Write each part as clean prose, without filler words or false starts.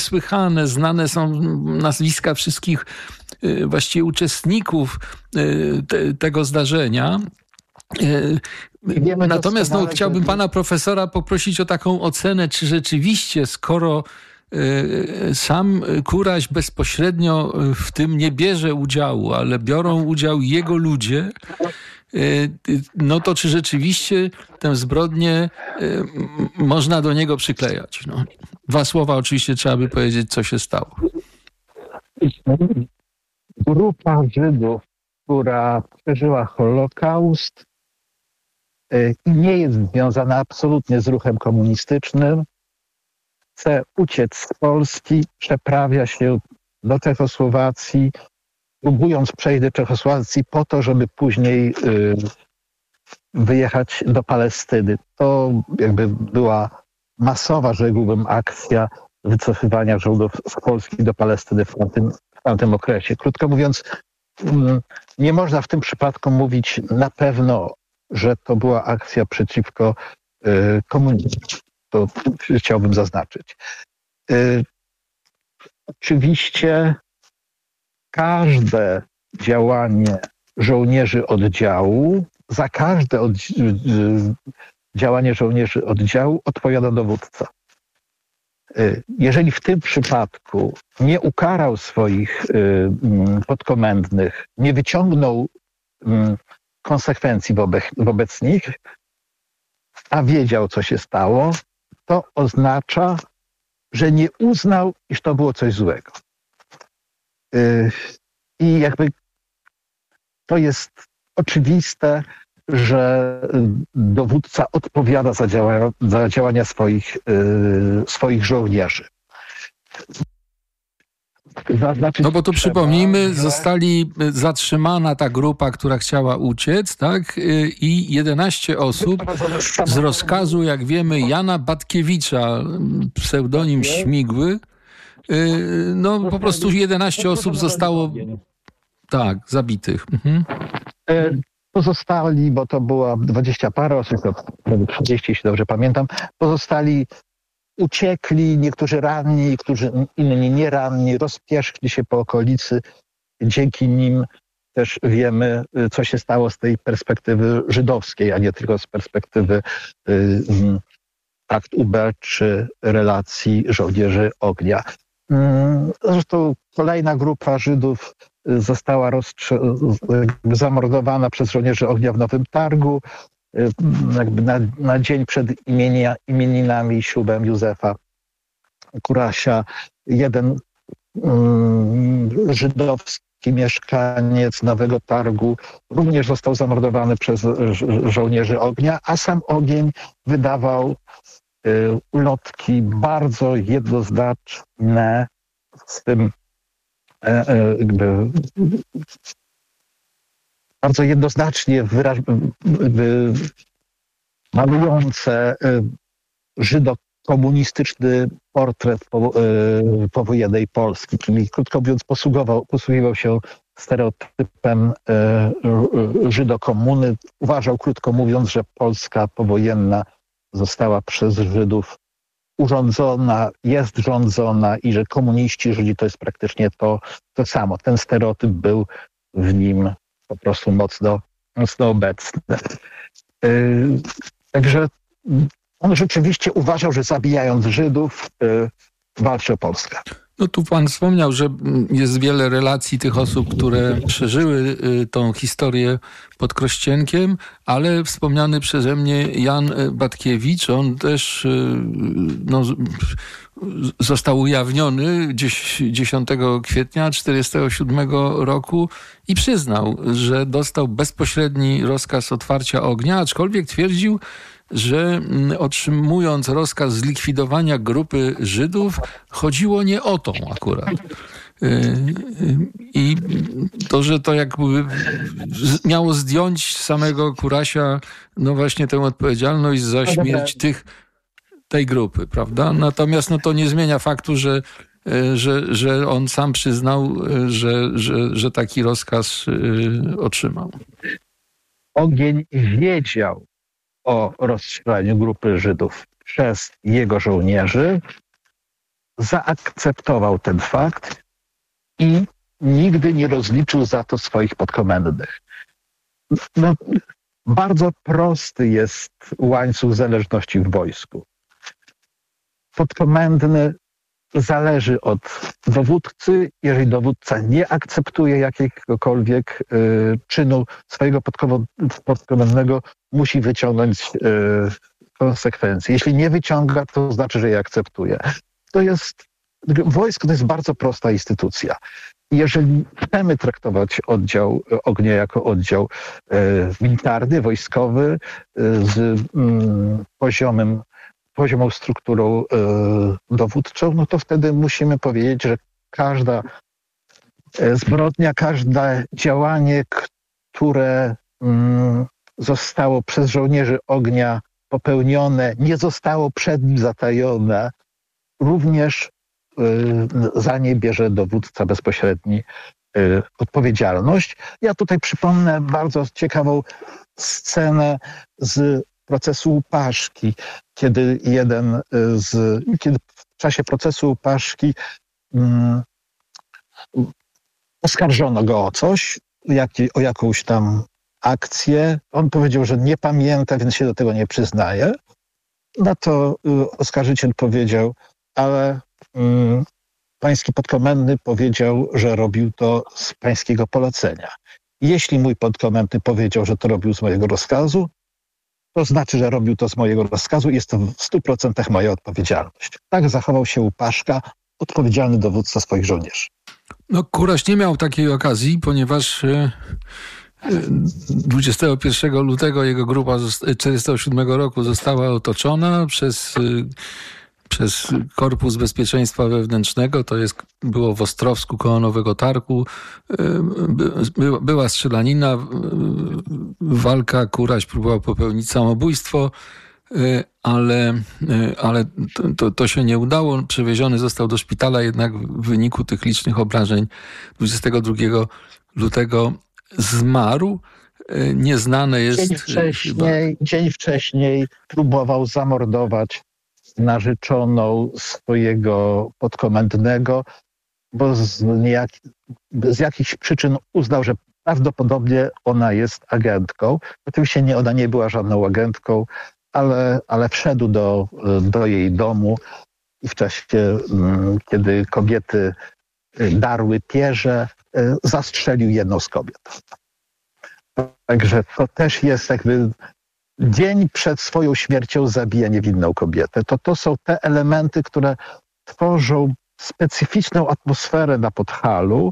niesłychane. Znane są nazwiska wszystkich właściwie uczestników tego zdarzenia. Natomiast chciałbym pana profesora poprosić o taką ocenę, czy rzeczywiście, skoro sam Kuraś bezpośrednio w tym nie bierze udziału, ale biorą udział jego ludzie, no to czy rzeczywiście tę zbrodnię można do niego przyklejać? No. 2 słowa oczywiście trzeba by powiedzieć, co się stało. Grupa Żydów, która przeżyła Holokaust, nie jest związana absolutnie z ruchem komunistycznym, chce uciec z Polski, przeprawia się do Czechosłowacji, próbując przejść do Czechosłowacji po to, żeby później wyjechać do Palestyny. To jakby była masowa, rzekłbym, akcja wycofywania Żydów z Polski do Palestyny w tamtym okresie. Krótko mówiąc, nie można w tym przypadku mówić na pewno, że to była akcja przeciwko komunizmowi. To chciałbym zaznaczyć. Oczywiście każde działanie żołnierzy oddziału, za każde działanie żołnierzy oddziału odpowiada dowódca. Jeżeli w tym przypadku nie ukarał swoich podkomendnych, nie wyciągnął konsekwencji wobec nich, a wiedział, co się stało, to oznacza, że nie uznał, iż to było coś złego. I jakby to jest oczywiste, że dowódca odpowiada za działania swoich żołnierzy. No bo tu przypomnijmy, zostali zatrzymana ta grupa, która chciała uciec, tak? I 11 osób z rozkazu, jak wiemy, Jana Batkiewicza, pseudonim Śmigły, no po prostu 11 osób zostało zabitych. Mhm. Pozostali, bo to było 20 parę osób, 30, jeśli dobrze pamiętam, pozostali uciekli, niektórzy ranni, inni nie ranni, rozpierzchli się po okolicy. Dzięki nim też wiemy, co się stało z tej perspektywy żydowskiej, a nie tylko z perspektywy akt UB czy relacji żołnierzy ognia. Zresztą kolejna grupa Żydów została zamordowana przez żołnierzy ognia w Nowym Targu, jakby na dzień przed imieninami i ślubem Józefa Kurasia. Jeden żydowski mieszkaniec Nowego Targu również został zamordowany przez żołnierzy ognia, a sam ogień wydawał ulotki bardzo jednoznaczne, z tym bardzo jednoznacznie malujące żydokomunistyczny portret powojennej Polski, czyli krótko mówiąc posługiwał się stereotypem żydokomuny. Uważał, krótko mówiąc, że Polska powojenna została przez Żydów urządzona, jest rządzona i że komuniści, Żydzi to jest praktycznie to samo. Ten stereotyp był w nim po prostu mocno obecny. Także on rzeczywiście uważał, że zabijając Żydów walczy o Polskę. No tu pan wspomniał, że jest wiele relacji tych osób, które przeżyły tą historię pod Krościenkiem, ale wspomniany przeze mnie Jan Batkiewicz, on też został ujawniony 10 kwietnia 1947 roku i przyznał, że dostał bezpośredni rozkaz otwarcia ognia, aczkolwiek twierdził, że otrzymując rozkaz zlikwidowania grupy Żydów, chodziło nie o tą akurat. I to, że to jakby miało zdjąć z samego Kurasia, no właśnie tę odpowiedzialność za śmierć tej grupy, prawda? Natomiast to nie zmienia faktu, że on sam przyznał, że taki rozkaz otrzymał. Ogień wiedział o rozstrzelaniu grupy Żydów przez jego żołnierzy. zaakceptował ten fakt i nigdy nie rozliczył za to swoich podkomendnych. No, bardzo prosty jest łańcuch zależności w wojsku. Podkomendny zależy od dowódcy. Jeżeli dowódca nie akceptuje jakiegokolwiek czynu swojego podkomendnego, musi wyciągnąć konsekwencje. Jeśli nie wyciąga, to znaczy, że je akceptuje. Wojsko to jest bardzo prosta instytucja. Jeżeli chcemy traktować oddział ognia jako oddział militarny, wojskowy z poziomą strukturą dowódczą, no to wtedy musimy powiedzieć, że każda zbrodnia, każde działanie, które zostało przez żołnierzy ognia popełnione, nie zostało przed nim zatajone, również za nie bierze dowódca bezpośredni odpowiedzialność. Ja tutaj przypomnę bardzo ciekawą scenę z procesu Łupaszki, kiedy w czasie procesu Łupaszki oskarżono go o coś, o jakąś tam akcję. On powiedział, że nie pamięta, więc się do tego nie przyznaje. Na to oskarżyciel powiedział, ale pański podkomendny powiedział, że robił to z pańskiego polecenia. Jeśli mój podkomendny powiedział, że to robił z mojego rozkazu, to znaczy, że robił to z mojego rozkazu i jest to w 100% moja odpowiedzialność. Tak zachował się Łupaszka, odpowiedzialny dowódca swoich żołnierzy. No, Kuraś nie miał takiej okazji, ponieważ 21 lutego jego grupa 1947 roku została otoczona przez Korpus Bezpieczeństwa Wewnętrznego, było w Ostrowsku koło Nowego Targu. Była strzelanina, walka, Kuraś próbował popełnić samobójstwo, ale to się nie udało. Przewieziony został do szpitala, jednak w wyniku tych licznych obrażeń 22 lutego zmarł. Nieznane jest... Dzień wcześniej próbował zamordować narzeczoną swojego podkomendnego, bo z jakichś przyczyn uznał, że prawdopodobnie ona jest agentką. Oczywiście ona nie była żadną agentką, ale wszedł do jej domu i w czasie, kiedy kobiety darły pierze, zastrzelił jedną z kobiet. Także to też jest jakby dzień przed swoją śmiercią zabija niewinną kobietę. To są te elementy, które tworzą specyficzną atmosferę na Podhalu.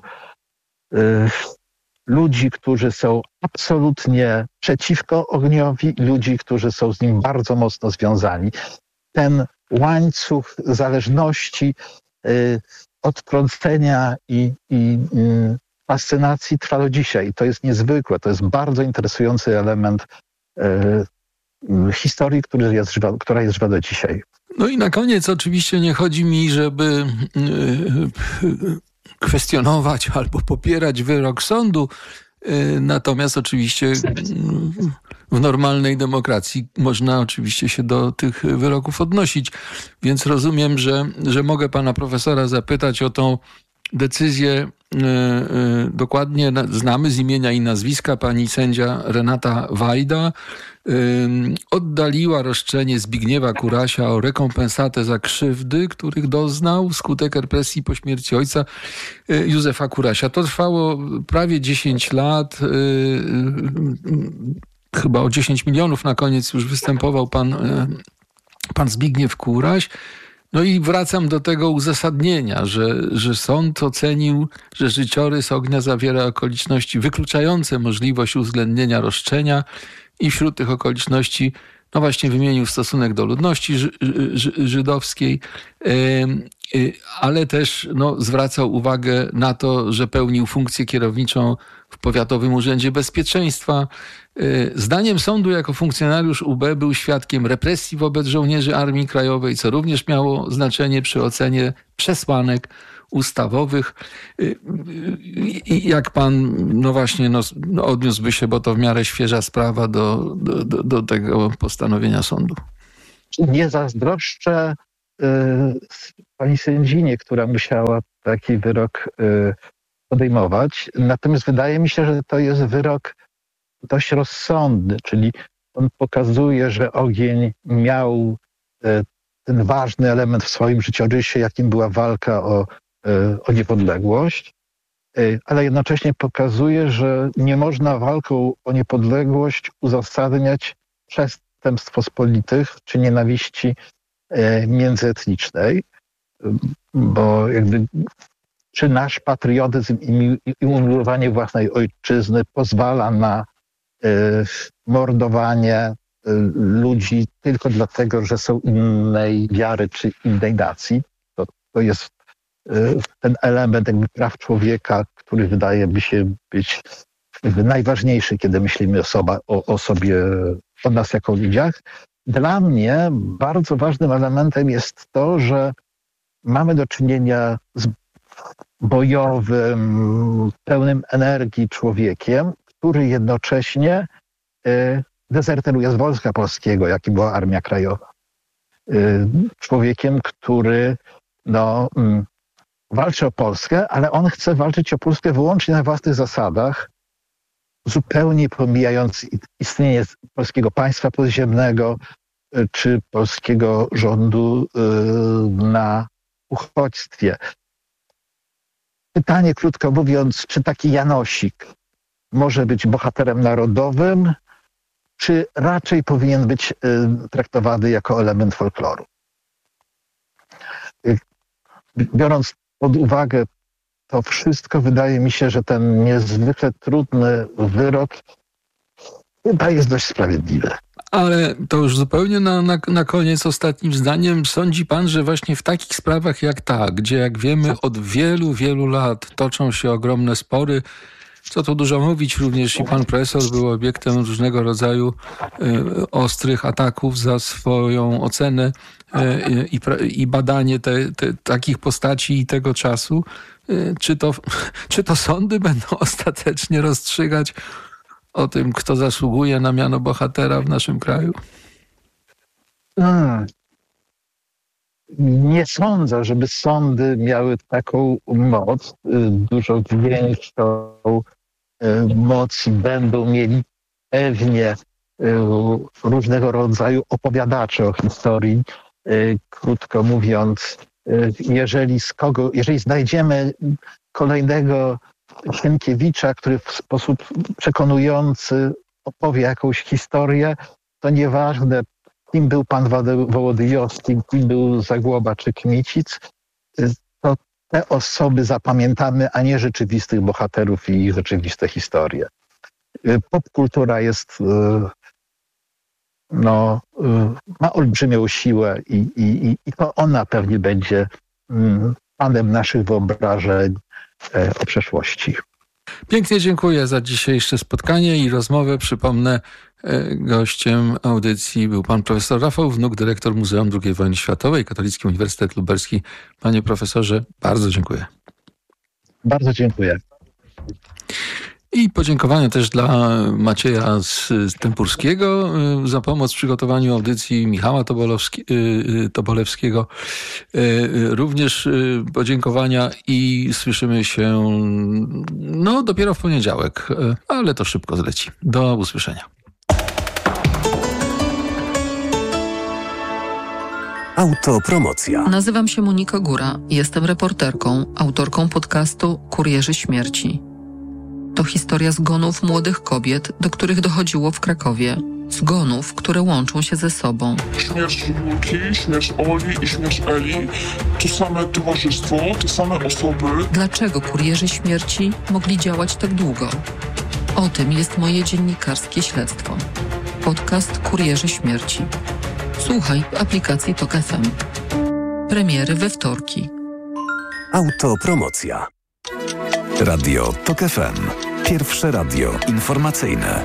Ludzi, którzy są absolutnie przeciwko ogniowi, ludzi, którzy są z nim bardzo mocno związani. Ten łańcuch zależności, odtrącenia i fascynacji trwa do dzisiaj. To jest niezwykłe, to jest bardzo interesujący element historii, która jest żywa do dzisiaj. No i na koniec oczywiście nie chodzi mi, żeby kwestionować albo popierać wyrok sądu, natomiast oczywiście w normalnej demokracji można oczywiście się do tych wyroków odnosić, więc rozumiem, że mogę pana profesora zapytać o tą decyzję. Dokładnie znamy z imienia i nazwiska. Pani sędzia Renata Wajda oddaliła roszczenie Zbigniewa Kurasia o rekompensatę za krzywdy, których doznał wskutek represji po śmierci ojca Józefa Kurasia. To trwało prawie 10 lat. Chyba o 10 milionów na koniec już występował pan Zbigniew Kuraś. No i wracam do tego uzasadnienia, że sąd ocenił, że życiorys ognia zawiera okoliczności wykluczające możliwość uwzględnienia roszczenia i wśród tych okoliczności, no właśnie wymienił stosunek do ludności żydowskiej, ale też zwracał uwagę na to, że pełnił funkcję kierowniczą w Powiatowym Urzędzie Bezpieczeństwa. Zdaniem sądu jako funkcjonariusz UB był świadkiem represji wobec żołnierzy Armii Krajowej, co również miało znaczenie przy ocenie przesłanek ustawowych. I jak pan odniósłby się, bo to w miarę świeża sprawa, do tego postanowienia sądu? Nie zazdroszczę pani sędzinie, która musiała taki wyrok podejmować. Natomiast wydaje mi się, że to jest wyrok dość rozsądny, czyli on pokazuje, że ogień miał ten ważny element w swoim życiorysie, jakim była walka o niepodległość, ale jednocześnie pokazuje, że nie można walką o niepodległość uzasadniać przestępstw pospolitych czy nienawiści międzyetnicznej, bo jakby czy nasz patriotyzm i umiłowanie własnej ojczyzny pozwala na mordowanie ludzi tylko dlatego, że są innej wiary czy innej nacji. To jest ten element jakby praw człowieka, który wydaje mi się być najważniejszy, kiedy myślimy o nas jako ludziach. Dla mnie bardzo ważnym elementem jest to, że mamy do czynienia z bojowym, pełnym energii człowiekiem, który jednocześnie dezerteruje z Wojska Polskiego, jakim była Armia Krajowa. Człowiekiem, który walczy o Polskę, ale on chce walczyć o Polskę wyłącznie na własnych zasadach, zupełnie pomijając istnienie polskiego państwa podziemnego czy polskiego rządu na uchodźstwie. Pytanie, krótko mówiąc, czy taki Janosik może być bohaterem narodowym, czy raczej powinien być traktowany jako element folkloru? Biorąc pod uwagę to wszystko, wydaje mi się, że ten niezwykle trudny wyrok chyba jest dość sprawiedliwy. Ale to już zupełnie na koniec ostatnim zdaniem. Sądzi pan, że właśnie w takich sprawach jak ta, gdzie jak wiemy od wielu, wielu lat toczą się ogromne spory, co tu dużo mówić, również i pan profesor był obiektem różnego rodzaju ostrych ataków za swoją ocenę i badanie takich postaci i tego czasu. Czy to sądy będą ostatecznie rozstrzygać o tym, kto zasługuje na miano bohatera w naszym kraju? Nie sądzę, żeby sądy miały taką moc, dużo większą moc będą mieli pewnie różnego rodzaju opowiadacze o historii. Krótko mówiąc, jeżeli znajdziemy kolejnego Sienkiewicza, który w sposób przekonujący opowie jakąś historię, to nieważne, kim był pan Wołodyjowski, kim był Zagłoba czy Kmicic, to te osoby zapamiętamy, a nie rzeczywistych bohaterów i rzeczywiste historie. Popkultura jest, ma olbrzymią siłę i to ona pewnie będzie panem naszych wyobrażeń o przeszłości. Pięknie dziękuję za dzisiejsze spotkanie i rozmowę. Przypomnę, gościem audycji był pan profesor Rafał Wnuk, dyrektor Muzeum II Wojny Światowej, Katolicki Uniwersytet Lubelski. Panie profesorze, bardzo dziękuję. Bardzo dziękuję. I podziękowania też dla Macieja z Tempurskiego za pomoc w przygotowaniu audycji, Michała Tobolewskiego. Również podziękowania i słyszymy się dopiero w poniedziałek, ale to szybko zleci. Do usłyszenia. Autopromocja. Nazywam się Monika Góra. Jestem reporterką, autorką podcastu Kurierzy Śmierci. To historia zgonów młodych kobiet, do których dochodziło w Krakowie. Zgonów, które łączą się ze sobą. Śmierć Julki, śmierć Oli i śmierć Eli. To same towarzystwo, te same osoby. Dlaczego kurierzy śmierci mogli działać tak długo? O tym jest moje dziennikarskie śledztwo. Podcast Kurierzy Śmierci. Słuchaj w aplikacji TOK FM. Premiery we wtorki. Autopromocja. Radio TOK FM. Pierwsze radio informacyjne.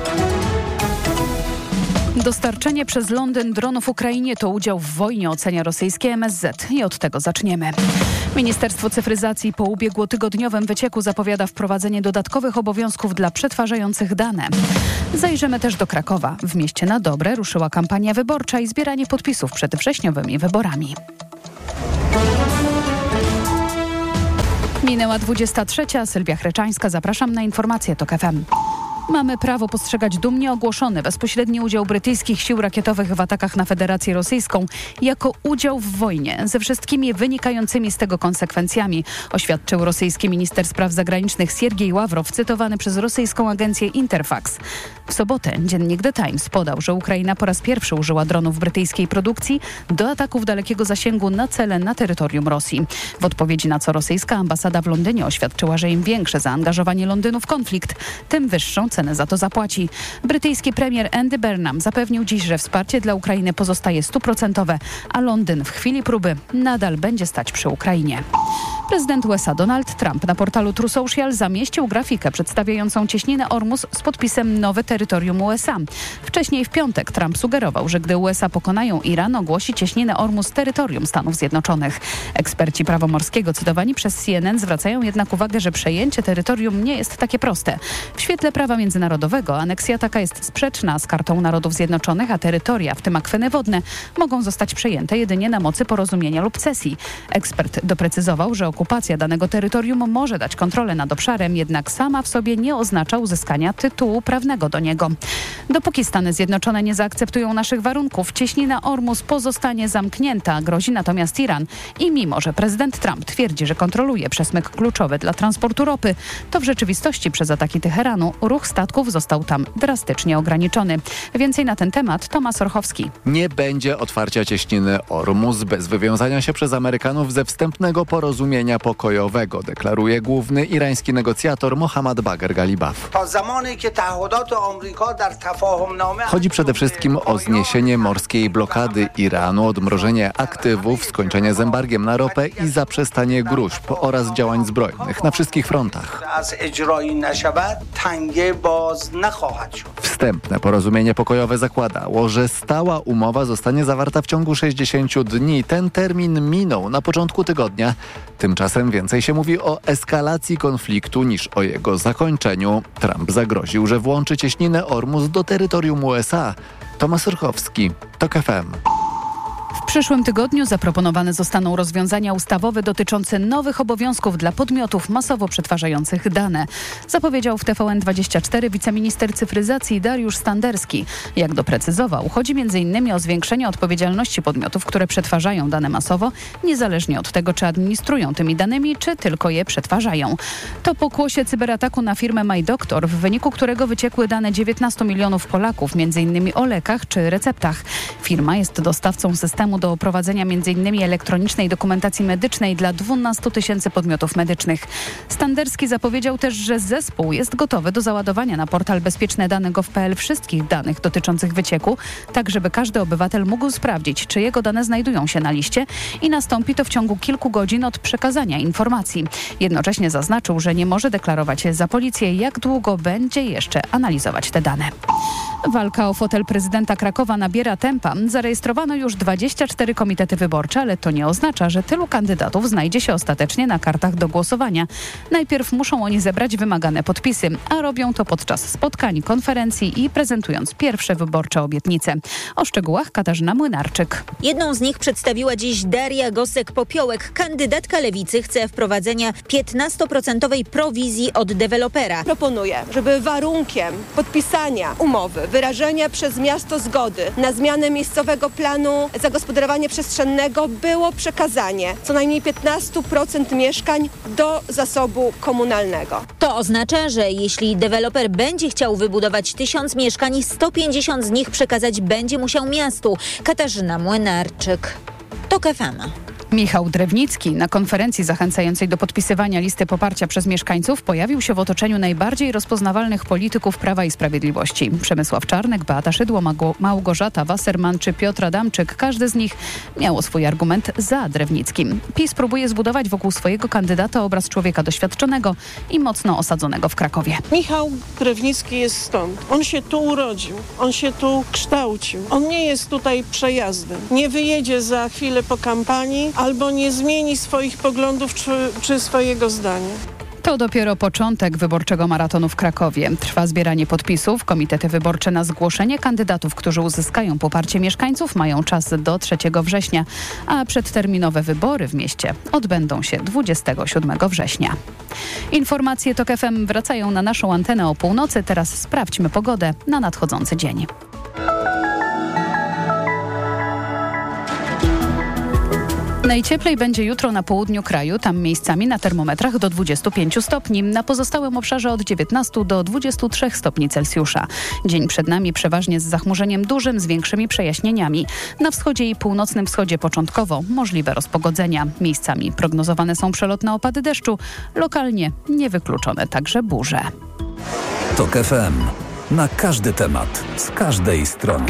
Dostarczenie przez Londyn dronów Ukrainie to udział w wojnie, ocenia rosyjskie MSZ. I od tego zaczniemy. Ministerstwo Cyfryzacji po ubiegłotygodniowym wycieku zapowiada wprowadzenie dodatkowych obowiązków dla przetwarzających dane. Zajrzymy też do Krakowa. W mieście na dobre ruszyła kampania wyborcza i zbieranie podpisów przed wrześniowymi wyborami. Minęła 23. Sylwia Chreczańska. Zapraszam na informacje TOK FM. Mamy prawo postrzegać dumnie ogłoszony bezpośredni udział brytyjskich sił rakietowych w atakach na Federację Rosyjską jako udział w wojnie ze wszystkimi wynikającymi z tego konsekwencjami, oświadczył rosyjski minister spraw zagranicznych Siergiej Ławrow, cytowany przez rosyjską agencję Interfax. W sobotę dziennik The Times podał, że Ukraina po raz pierwszy użyła dronów brytyjskiej produkcji do ataków dalekiego zasięgu na cele na terytorium Rosji. W odpowiedzi na co rosyjska ambasada w Londynie oświadczyła, że im większe zaangażowanie Londynu w konflikt, tym wyższą cenę za to zapłaci. Brytyjski premier Andy Burnham zapewnił dziś, że wsparcie dla Ukrainy pozostaje 100%, a Londyn w chwili próby nadal będzie stać przy Ukrainie. Prezydent USA Donald Trump na portalu True Social zamieścił grafikę przedstawiającą cieśninę Ormus z podpisem Nowe terytorium USA. Wcześniej w piątek Trump sugerował, że gdy USA pokonają Iran, ogłosi cieśninę Ormus terytorium Stanów Zjednoczonych. Eksperci prawa morskiego cytowani przez CNN zwracają jednak uwagę, że przejęcie terytorium nie jest takie proste. W świetle prawa międzynarodowego aneksja taka jest sprzeczna z Kartą Narodów Zjednoczonych, a terytoria, w tym akweny wodne, mogą zostać przejęte jedynie na mocy porozumienia lub cesji. Ekspert doprecyzował, że okupacja danego terytorium może dać kontrolę nad obszarem, jednak sama w sobie nie oznacza uzyskania tytułu prawnego do niego. Dopóki Stany Zjednoczone nie zaakceptują naszych warunków, cieśnina Ormus pozostanie zamknięta, grozi natomiast Iran. I mimo, że prezydent Trump twierdzi, że kontroluje przesmyk kluczowy dla transportu ropy, to w rzeczywistości przez ataki Teheranu ruch statków został tam drastycznie ograniczony. Więcej na ten temat Tomasz Orchowski. Nie będzie otwarcia cieśniny Ormus bez wywiązania się przez Amerykanów ze wstępnego porozumienia pokojowego, deklaruje główny irański negocjator Mohammad Bagher Galibaf. Chodzi przede wszystkim o zniesienie morskiej blokady Iranu, odmrożenie aktywów, skończenie z embargiem na ropę i zaprzestanie gróźb oraz działań zbrojnych na wszystkich frontach. Wstępne porozumienie pokojowe zakładało, że stała umowa zostanie zawarta w ciągu 60 dni. Ten termin minął na początku tygodnia. Tymczasem więcej się mówi o eskalacji konfliktu niż o jego zakończeniu. Trump zagroził, że włączy cieśninę Ormus do terytorium USA. Tomasz Orchowski, TOK FM. W przyszłym tygodniu zaproponowane zostaną rozwiązania ustawowe dotyczące nowych obowiązków dla podmiotów masowo przetwarzających dane. Zapowiedział w TVN24 wiceminister cyfryzacji Dariusz Standerski. Jak doprecyzował, chodzi m.in. o zwiększenie odpowiedzialności podmiotów, które przetwarzają dane masowo, niezależnie od tego, czy administrują tymi danymi, czy tylko je przetwarzają. To pokłosie cyberataku na firmę MyDoctor, w wyniku którego wyciekły dane 19 milionów Polaków, m.in. o lekach czy receptach. Firma jest dostawcą systemu do prowadzenia m.in. elektronicznej dokumentacji medycznej dla 12 000 podmiotów medycznych. Standerski zapowiedział też, że zespół jest gotowy do załadowania na portal bezpieczne.dane.gov.pl wszystkich danych dotyczących wycieku, tak żeby każdy obywatel mógł sprawdzić, czy jego dane znajdują się na liście i nastąpi to w ciągu kilku godzin od przekazania informacji. Jednocześnie zaznaczył, że nie może deklarować za policję, jak długo będzie jeszcze analizować te dane. Walka o fotel prezydenta Krakowa nabiera tempa. Zarejestrowano już 24 komitety wyborcze, ale to nie oznacza, że tylu kandydatów znajdzie się ostatecznie na kartach do głosowania. Najpierw muszą oni zebrać wymagane podpisy, a robią to podczas spotkań, konferencji i prezentując pierwsze wyborcze obietnice. O szczegółach Katarzyna Młynarczyk. Jedną z nich przedstawiła dziś Daria Gosek-Popiołek. Kandydatka Lewicy chce wprowadzenia 15% prowizji od dewelopera. Proponuję, żeby warunkiem podpisania umowy, wyrażenia przez miasto zgody na zmianę miejscowego planu zagospodarowania przestrzennego było przekazanie co najmniej 15% mieszkań do zasobu komunalnego. To oznacza, że jeśli deweloper będzie chciał wybudować 1000 mieszkań, 150 z nich przekazać będzie musiał miastu. Katarzyna Młynarczyk, TOK FM. Michał Drewnicki na konferencji zachęcającej do podpisywania listy poparcia przez mieszkańców pojawił się w otoczeniu najbardziej rozpoznawalnych polityków Prawa i Sprawiedliwości. Przemysław Czarnek, Beata Szydło, Małgorzata Wasserman czy Piotr Adamczyk. Każdy z nich miał swój argument za Drewnickim. PiS próbuje zbudować wokół swojego kandydata obraz człowieka doświadczonego i mocno osadzonego w Krakowie. Michał Drewnicki jest stąd. On się tu urodził, on się tu kształcił. On nie jest tutaj przejazdem. Nie wyjedzie za chwilę po kampanii albo nie zmieni swoich poglądów czy swojego zdania. To dopiero początek wyborczego maratonu w Krakowie. Trwa zbieranie podpisów. Komitety wyborcze na zgłoszenie kandydatów, którzy uzyskają poparcie mieszkańców, mają czas do 3 września, a przedterminowe wybory w mieście odbędą się 27 września. Informacje TOK FM wracają na naszą antenę o północy. Teraz sprawdźmy pogodę na nadchodzący dzień. Najcieplej będzie jutro na południu kraju, tam miejscami na termometrach do 25 stopni, na pozostałym obszarze od 19 do 23 stopni Celsjusza. Dzień przed nami przeważnie z zachmurzeniem dużym, z większymi przejaśnieniami. Na wschodzie i północnym wschodzie początkowo możliwe rozpogodzenia. Miejscami prognozowane są przelotne opady deszczu, lokalnie niewykluczone także burze. TOK FM. Na każdy temat, z każdej strony.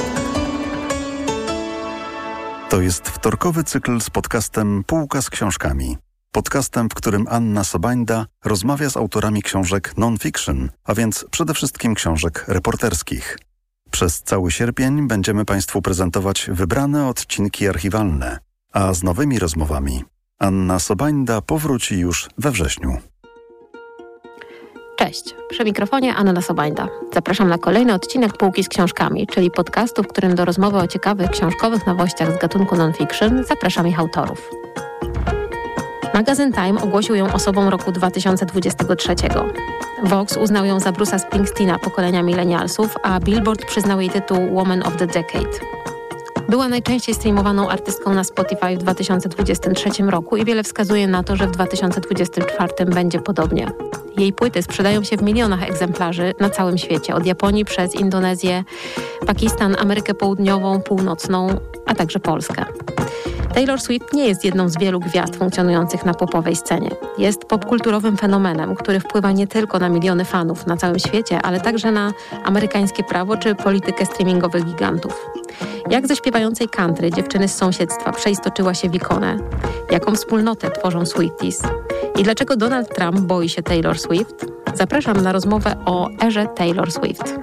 To jest wtorkowy cykl z podcastem Półka z książkami. Podcastem, w którym Anna Sobańda rozmawia z autorami książek non-fiction, a więc przede wszystkim książek reporterskich. Przez cały sierpień będziemy Państwu prezentować wybrane odcinki archiwalne, a z nowymi rozmowami Anna Sobańda powróci już we wrześniu. Cześć, przy mikrofonie Anna Sobańda. Zapraszam na kolejny odcinek Półki z książkami, czyli podcastu, w którym do rozmowy o ciekawych książkowych nowościach z gatunku non-fiction zapraszam ich autorów. Magazyn Time ogłosił ją osobą roku 2023. Vox uznał ją za Bruce'a Springsteena pokolenia millennialsów, a Billboard przyznał jej tytuł Woman of the Decade. Była najczęściej streamowaną artystką na Spotify w 2023 roku i wiele wskazuje na to, że w 2024 będzie podobnie. Jej płyty sprzedają się w milionach egzemplarzy na całym świecie, od Japonii przez Indonezję, Pakistan, Amerykę Południową, Północną, a także Polskę. Taylor Swift nie jest jedną z wielu gwiazd funkcjonujących na popowej scenie. Jest popkulturowym fenomenem, który wpływa nie tylko na miliony fanów na całym świecie, ale także na amerykańskie prawo czy politykę streamingowych gigantów. Jak ze śpiewającej country dziewczyny z sąsiedztwa przeistoczyła się w ikonę? Jaką wspólnotę tworzą Swifties? I dlaczego Donald Trump boi się Taylor Swift? Zapraszam na rozmowę o erze Taylor Swift.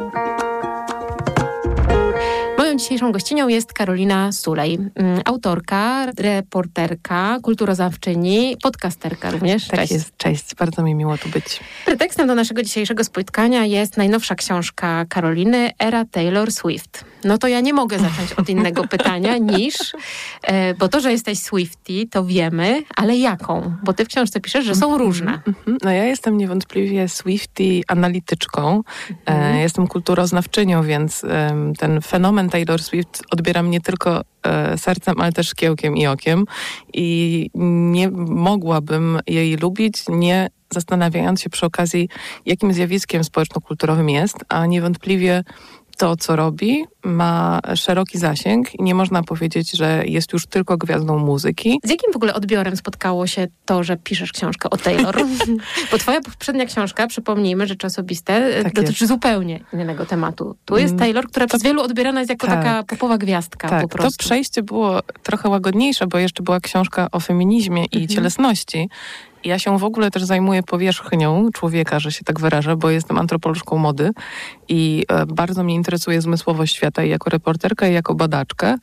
Moją dzisiejszą gościnią jest Karolina Sulej, autorka, reporterka, kulturoznawczyni, podcasterka również. Tak jest, cześć, bardzo mi miło tu być. Pretekstem do naszego dzisiejszego spotkania jest najnowsza książka Karoliny, Era Taylor Swift. No to ja nie mogę zacząć od innego pytania niż, bo to, że jesteś Swiftie, to wiemy, ale jaką? Bo ty w książce piszesz, że są różne. No ja jestem niewątpliwie Swiftie analityczką, jestem kulturoznawczynią, więc ten fenomen Taylor Swift odbieram nie tylko sercem, ale też szkiełkiem i okiem i nie mogłabym jej lubić, nie zastanawiając się przy okazji, jakim zjawiskiem społeczno-kulturowym jest, a niewątpliwie to, co robi, ma szeroki zasięg i nie można powiedzieć, że jest już tylko gwiazdą muzyki. Z jakim w ogóle odbiorem spotkało się to, że piszesz książkę o Taylor? Bo twoja poprzednia książka, przypomnijmy, Rzeczy osobiste, dotyczy zupełnie innego tematu. Tu jest Taylor, która przez wielu odbierana jest jako taka popowa gwiazdka po prostu. To przejście było trochę łagodniejsze, bo jeszcze była książka o feminizmie i cielesności. Ja się w ogóle też zajmuję powierzchnią człowieka, że się tak wyrażę, bo jestem antropolożką mody i bardzo mnie interesuje zmysłowość świata i jako reporterka i jako badaczkę.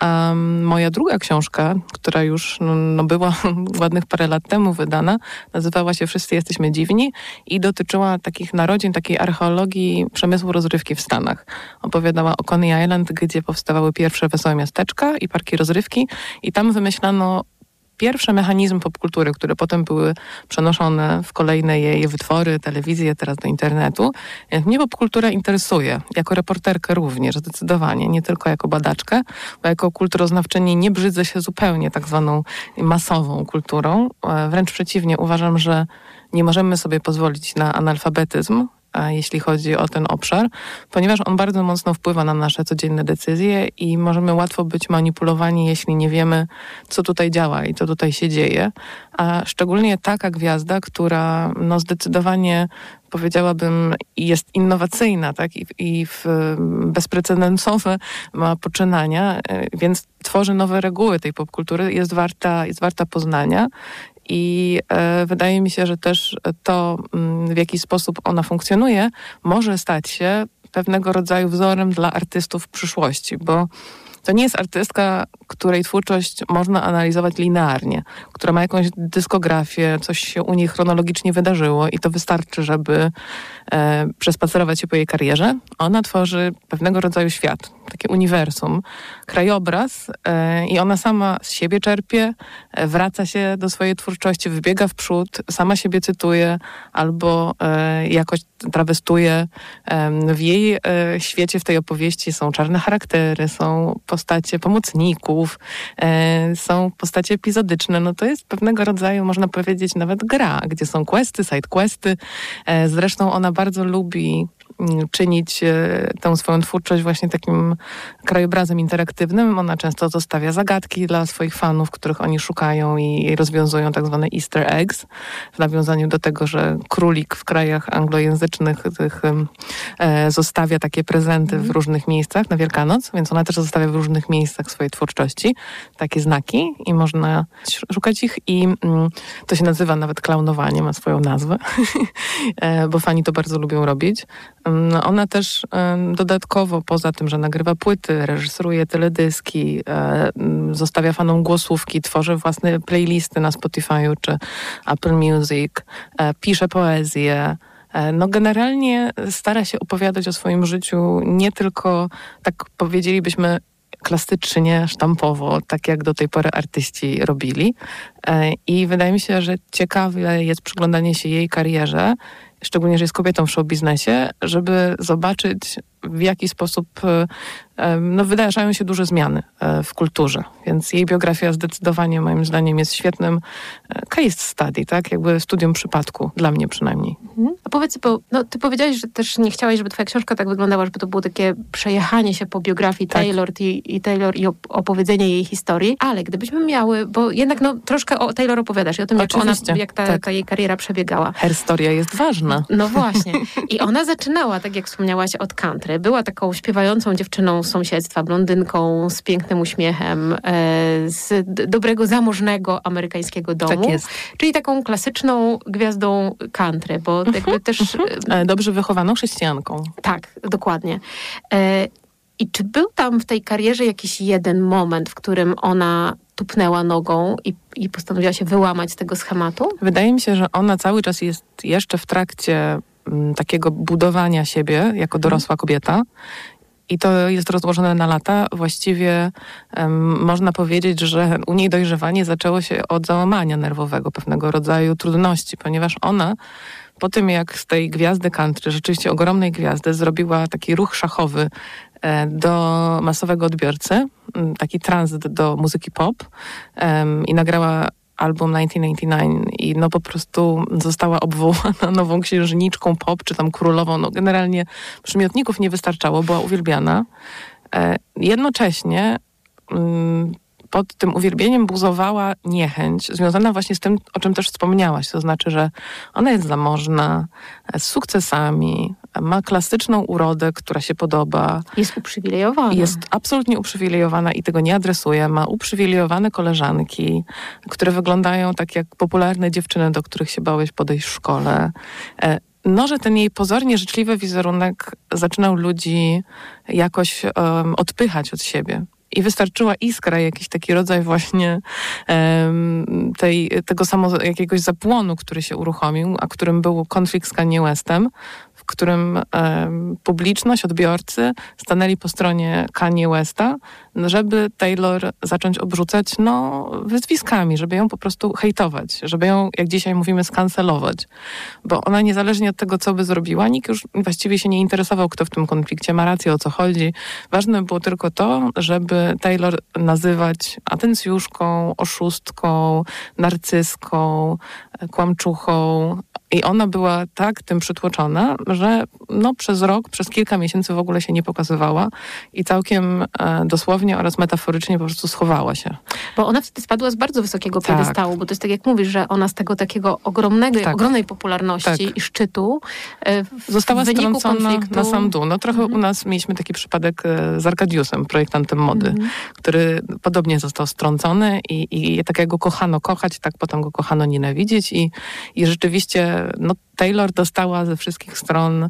Moja druga książka, która już była ładnych parę lat temu wydana, nazywała się Wszyscy jesteśmy dziwni i dotyczyła takich narodzin, takiej archeologii przemysłu rozrywki w Stanach. Opowiadała o Coney Island, gdzie powstawały pierwsze wesołe miasteczka i parki rozrywki i tam wymyślano pierwsze mechanizmy popkultury, które potem były przenoszone w kolejne jej wytwory, telewizję, teraz do internetu. Mnie popkultura interesuje, jako reporterkę również, zdecydowanie, nie tylko jako badaczkę, bo jako kulturoznawczyni nie brzydzę się zupełnie tak zwaną masową kulturą. Wręcz przeciwnie, uważam, że nie możemy sobie pozwolić na analfabetyzm, jeśli chodzi o ten obszar, ponieważ on bardzo mocno wpływa na nasze codzienne decyzje i możemy łatwo być manipulowani, jeśli nie wiemy, co tutaj działa i co tutaj się dzieje. A szczególnie taka gwiazda, która zdecydowanie, powiedziałabym, jest innowacyjna, tak? I bezprecedensowe ma poczynania, więc tworzy nowe reguły tej popkultury, jest warta poznania. I wydaje mi się, że też to, w jaki sposób ona funkcjonuje, może stać się pewnego rodzaju wzorem dla artystów w przyszłości, bo to nie jest artystka, której twórczość można analizować linearnie, która ma jakąś dyskografię, coś się u niej chronologicznie wydarzyło i to wystarczy, żeby przespacerować się po jej karierze. Ona tworzy pewnego rodzaju świat, takie uniwersum, krajobraz i ona sama z siebie czerpie, wraca się do swojej twórczości, wybiega w przód, sama siebie cytuje albo jakoś trawestuje. W jej świecie, w tej opowieści są czarne charaktery, są postacie pomocników, są postacie epizodyczne. No to jest pewnego rodzaju, można powiedzieć, nawet gra, gdzie są questy, sidequesty. Zresztą ona bardzo lubi czynić tę swoją twórczość właśnie takim krajobrazem interaktywnym. Ona często zostawia zagadki dla swoich fanów, których oni szukają i rozwiązują tak zwane easter eggs, w nawiązaniu do tego, że królik w krajach anglojęzycznych zostawia takie prezenty w różnych miejscach na Wielkanoc, więc ona też zostawia w różnych miejscach swojej twórczości takie znaki i można szukać ich i to się nazywa nawet klaunowanie, ma swoją nazwę, bo fani to bardzo lubią robić. Ona też dodatkowo, poza tym, że nagrywa płyty, reżyseruje teledyski, zostawia fanom głosówki, tworzy własne playlisty na Spotify'u czy Apple Music, pisze poezję. No generalnie stara się opowiadać o swoim życiu nie tylko, tak powiedzielibyśmy, klasycznie, sztampowo, tak jak do tej pory artyści robili. I wydaje mi się, że ciekawe jest przyglądanie się jej karierze, szczególnie, że jest kobietą w showbiznesie, żeby zobaczyć, w jaki sposób wydarzają się duże zmiany w kulturze. Więc jej biografia zdecydowanie, moim zdaniem, jest świetnym case study, tak? Jakby studium przypadku, dla mnie przynajmniej. A powiedz, bo ty powiedziałeś, że też nie chciałaś, żeby twoja książka tak wyglądała, żeby to było takie przejechanie się po biografii Taylor i opowiedzenie jej historii, ale gdybyśmy miały, bo jednak troszkę o Taylor opowiadasz i o tym, jak ta jej kariera przebiegała. Historia jest ważna. No właśnie. I ona zaczynała, tak jak wspomniałaś, od country. Była taką śpiewającą dziewczyną z sąsiedztwa, blondynką z pięknym uśmiechem, z dobrego, zamożnego amerykańskiego domu. Tak jest. Czyli taką klasyczną gwiazdą country, bo jakby też... Dobrze wychowaną chrześcijanką. Tak, dokładnie. I czy był tam w tej karierze jakiś jeden moment, w którym ona tupnęła nogą i postanowiła się wyłamać z tego schematu? Wydaje mi się, że ona cały czas jest jeszcze w trakcie takiego budowania siebie jako dorosła kobieta. I to jest rozłożone na lata. Właściwie można powiedzieć, że u niej dojrzewanie zaczęło się od załamania nerwowego, pewnego rodzaju trudności, ponieważ ona po tym, jak z tej gwiazdy country, rzeczywiście ogromnej gwiazdy, zrobiła taki ruch szachowy do masowego odbiorcy, taki tranzyt do muzyki pop i nagrała album 1999 i po prostu została obwołana nową księżniczką pop, czy tam królową. Generalnie przymiotników nie wystarczało, była uwielbiana. Jednocześnie pod tym uwielbieniem buzowała niechęć, związana właśnie z tym, o czym też wspomniałaś. To znaczy, że ona jest zamożna, z sukcesami, ma klasyczną urodę, która się podoba. Jest uprzywilejowana. Jest absolutnie uprzywilejowana i tego nie adresuje. Ma uprzywilejowane koleżanki, które wyglądają tak jak popularne dziewczyny, do których się bałeś podejść w szkole. Że ten jej pozornie życzliwy wizerunek zaczynał ludzi jakoś odpychać od siebie. I wystarczyła iskra, jakiś taki rodzaj właśnie tego jakiegoś zapłonu, który się uruchomił, a którym był konflikt z Kanye Westem, w którym publiczność, odbiorcy stanęli po stronie Kanye Westa, żeby Taylor zacząć obrzucać wyzwiskami, żeby ją po prostu hejtować, żeby ją, jak dzisiaj mówimy, skancelować. Bo ona niezależnie od tego, co by zrobiła, nikt już właściwie się nie interesował, kto w tym konflikcie ma rację, o co chodzi. Ważne było tylko to, żeby Taylor nazywać atencjuszką, oszustką, narcyską, kłamczuchą. I ona była tak tym przytłoczona, że przez rok, przez kilka miesięcy w ogóle się nie pokazywała i całkiem dosłownie oraz metaforycznie po prostu schowała się. Bo ona wtedy spadła z bardzo wysokiego piedestału, bo to jest tak jak mówisz, że ona z tego takiego ogromnej popularności i szczytu została strącona na sam dół. Trochę u nas mieliśmy taki przypadek z Arkadiusem, projektantem mody, który podobnie został strącony i tak jak go kochano kochać, tak potem go kochano nienawidzieć i rzeczywiście Taylor dostała ze wszystkich stron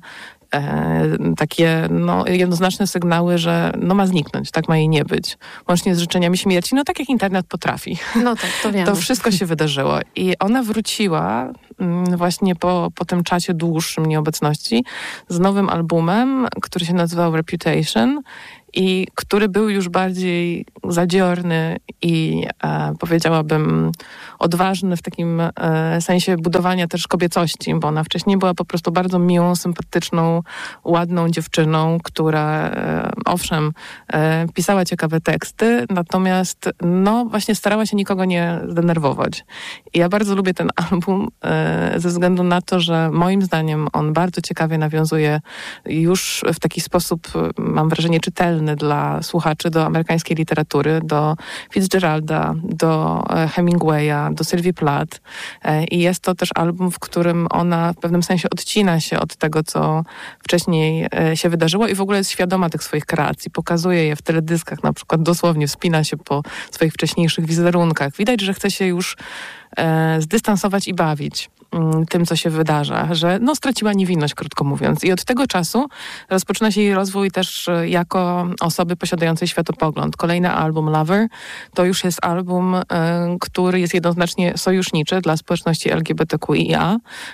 takie jednoznaczne sygnały, że ma zniknąć, tak ma jej nie być. Łącznie z życzeniami śmierci, tak jak internet potrafi. No tak, to wiemy. To wszystko się wydarzyło. I ona wróciła właśnie po tym czasie dłuższym nieobecności z nowym albumem, który się nazywał Reputation i który był już bardziej zadziorny i powiedziałabym odważny w takim sensie budowania też kobiecości, bo ona wcześniej była po prostu bardzo miłą, sympatyczną, ładną dziewczyną, która owszem pisała ciekawe teksty, natomiast właśnie starała się nikogo nie zdenerwować. I ja bardzo lubię ten album ze względu na to, że moim zdaniem on bardzo ciekawie nawiązuje już w taki sposób, mam wrażenie, czytelny dla słuchaczy do amerykańskiej literatury, do Fitzgeralda, do Hemingwaya, do Sylwii Plath. I jest to też album, w którym ona w pewnym sensie odcina się od tego, co wcześniej się wydarzyło i w ogóle jest świadoma tych swoich kreacji. Pokazuje je w teledyskach, na przykład dosłownie wspina się po swoich wcześniejszych wizerunkach. Widać, że chce się już zdystansować i bawić tym, co się wydarza, że straciła niewinność, krótko mówiąc. I od tego czasu rozpoczyna się jej rozwój też jako osoby posiadającej światopogląd. Kolejny album, Lover, to już jest album, który jest jednoznacznie sojuszniczy dla społeczności LGBTQIA.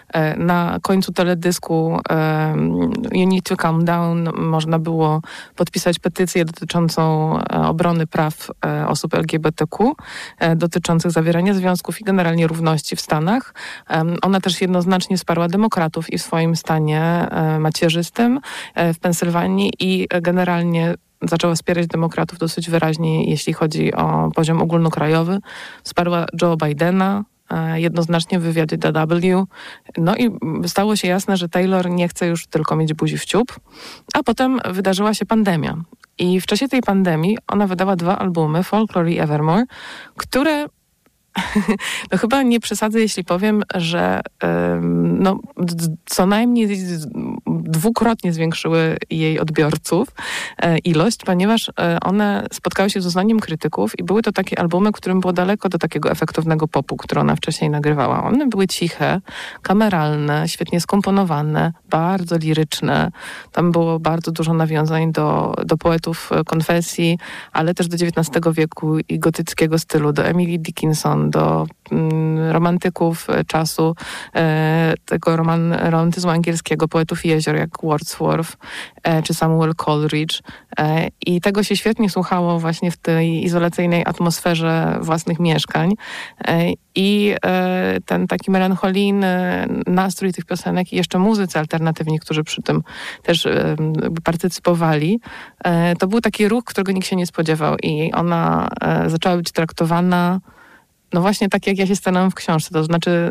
Na końcu teledysku You Need to Calm Down można było podpisać petycję dotyczącą obrony praw osób LGBTQ, dotyczących zawierania związków i generalnie równości w Stanach. Ona też jednoznacznie wsparła demokratów i w swoim stanie macierzystym w Pensylwanii i generalnie zaczęła wspierać demokratów dosyć wyraźnie, jeśli chodzi o poziom ogólnokrajowy. Wsparła Joe Bidena jednoznacznie w wywiadzie DW. I stało się jasne, że Taylor nie chce już tylko mieć buzi w ciup. A potem wydarzyła się pandemia. I w czasie tej pandemii ona wydała 2 albumy, Folklore i Evermore, które chyba nie przesadzę, jeśli powiem, że co najmniej dwukrotnie zwiększyły jej odbiorców ilość, ponieważ one spotkały się z uznaniem krytyków i były to takie albumy, którym było daleko do takiego efektownego popu, który ona wcześniej nagrywała. One były ciche, kameralne, świetnie skomponowane, bardzo liryczne. Tam było bardzo dużo nawiązań do poetów konfesji, ale też do XIX wieku i gotyckiego stylu, do Emily Dickinson, do romantyków czasu, tego romantyzmu angielskiego, poetów jezior jak Wordsworth czy Samuel Coleridge. I tego się świetnie słuchało właśnie w tej izolacyjnej atmosferze własnych mieszkań. I ten taki melancholijny nastrój tych piosenek i jeszcze muzycy alternatywni, którzy przy tym też partycypowali, to był taki ruch, którego nikt się nie spodziewał i ona zaczęła być traktowana właśnie tak, jak ja się stanęłam w książce, to znaczy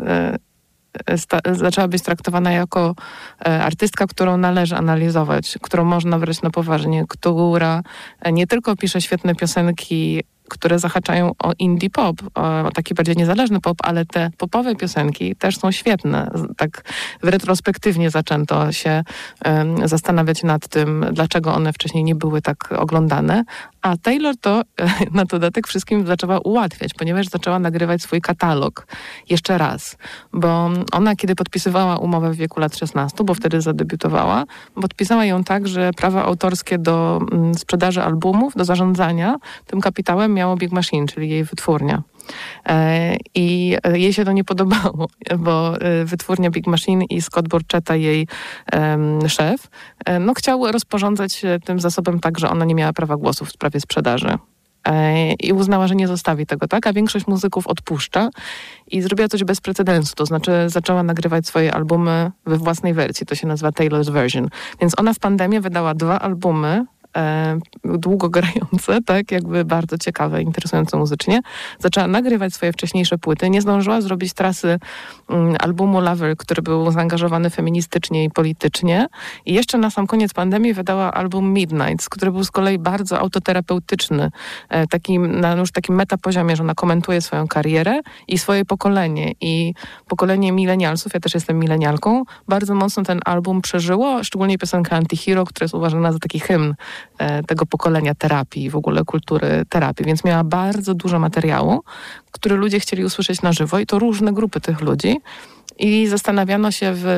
zaczęła być traktowana jako artystka, którą należy analizować, którą można brać na poważnie, która nie tylko pisze świetne piosenki, które zahaczają o indie pop, o taki bardziej niezależny pop, ale te popowe piosenki też są świetne. Tak retrospektywnie zaczęto się zastanawiać nad tym, dlaczego one wcześniej nie były tak oglądane, a Taylor to na dodatek wszystkim zaczęła ułatwiać, ponieważ zaczęła nagrywać swój katalog jeszcze raz, bo ona, kiedy podpisywała umowę w wieku lat 16, bo wtedy zadebiutowała, podpisała ją tak, że prawa autorskie do sprzedaży albumów, do zarządzania tym kapitałem miało Big Machine, czyli jej wytwórnia. I jej się to nie podobało, bo wytwórnia Big Machine i Scott Borchetta, jej szef, chciał rozporządzać tym zasobem tak, że ona nie miała prawa głosu w sprawie sprzedaży. I uznała, że nie zostawi tego, tak? A większość muzyków odpuszcza i zrobiła coś bez precedensu, to znaczy zaczęła nagrywać swoje albumy we własnej wersji, to się nazywa Taylor's Version. Więc ona w pandemii wydała 2 albumy, długo grające, tak, jakby bardzo ciekawe, interesujące muzycznie. Zaczęła nagrywać swoje wcześniejsze płyty. Nie zdążyła zrobić trasy albumu Lover, który był zaangażowany feministycznie i politycznie. I jeszcze na sam koniec pandemii wydała album Midnights, który był z kolei bardzo autoterapeutyczny, na już takim metapoziomie, że ona komentuje swoją karierę i swoje pokolenie. I pokolenie milenialsów, ja też jestem milenialką, bardzo mocno ten album przeżyło, szczególnie piosenka Antihero, która jest uważana za taki hymn tego pokolenia terapii, w ogóle kultury terapii, więc miała bardzo dużo materiału, który ludzie chcieli usłyszeć na żywo i to różne grupy tych ludzi. I zastanawiano się w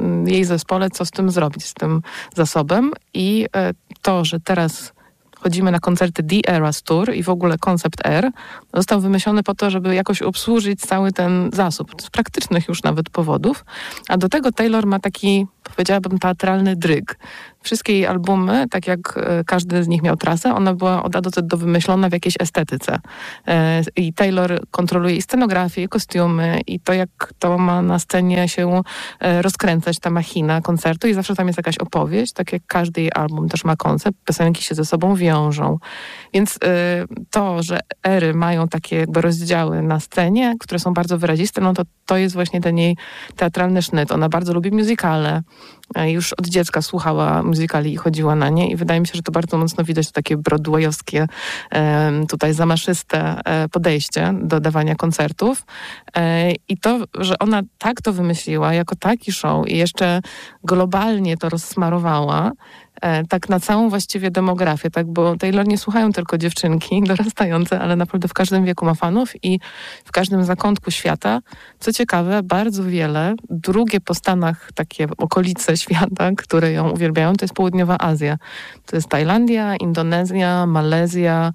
jej zespole, co z tym zrobić, z tym zasobem. I to, że teraz chodzimy na koncerty The Eras Tour i w ogóle koncept Air został wymyślony po to, żeby jakoś obsłużyć cały ten zasób z praktycznych już nawet powodów. A do tego Taylor ma taki, powiedziałabym, teatralny dryg. Wszystkie jej albumy, tak jak każdy z nich miał trasę, ona była od A do Z wymyślona w jakiejś estetyce. I Taylor kontroluje i scenografię, i kostiumy, i to, jak to ma na scenie się rozkręcać, ta machina koncertu, i zawsze tam jest jakaś opowieść, tak jak każdy jej album też ma koncept, piosenki się ze sobą wiążą. Więc to, że ery mają takie jakby rozdziały na scenie, które są bardzo wyraziste, no to jest właśnie ten jej teatralny sznyt. Ona bardzo lubi musicale. Już od dziecka słuchała musicali i chodziła na nie i wydaje mi się, że to bardzo mocno widać, to takie broadwayowskie, tutaj zamaszyste podejście do dawania koncertów. I to, że ona tak to wymyśliła, jako taki show i jeszcze globalnie to rozsmarowała, tak na całą właściwie demografię, tak, bo Taylor nie słuchają tylko dziewczynki dorastające, ale naprawdę w każdym wieku ma fanów i w każdym zakątku świata. Co ciekawe, bardzo wiele, drugie po Stanach takie okolice świata, które ją uwielbiają, to jest Południowa Azja. To jest Tajlandia, Indonezja, Malezja,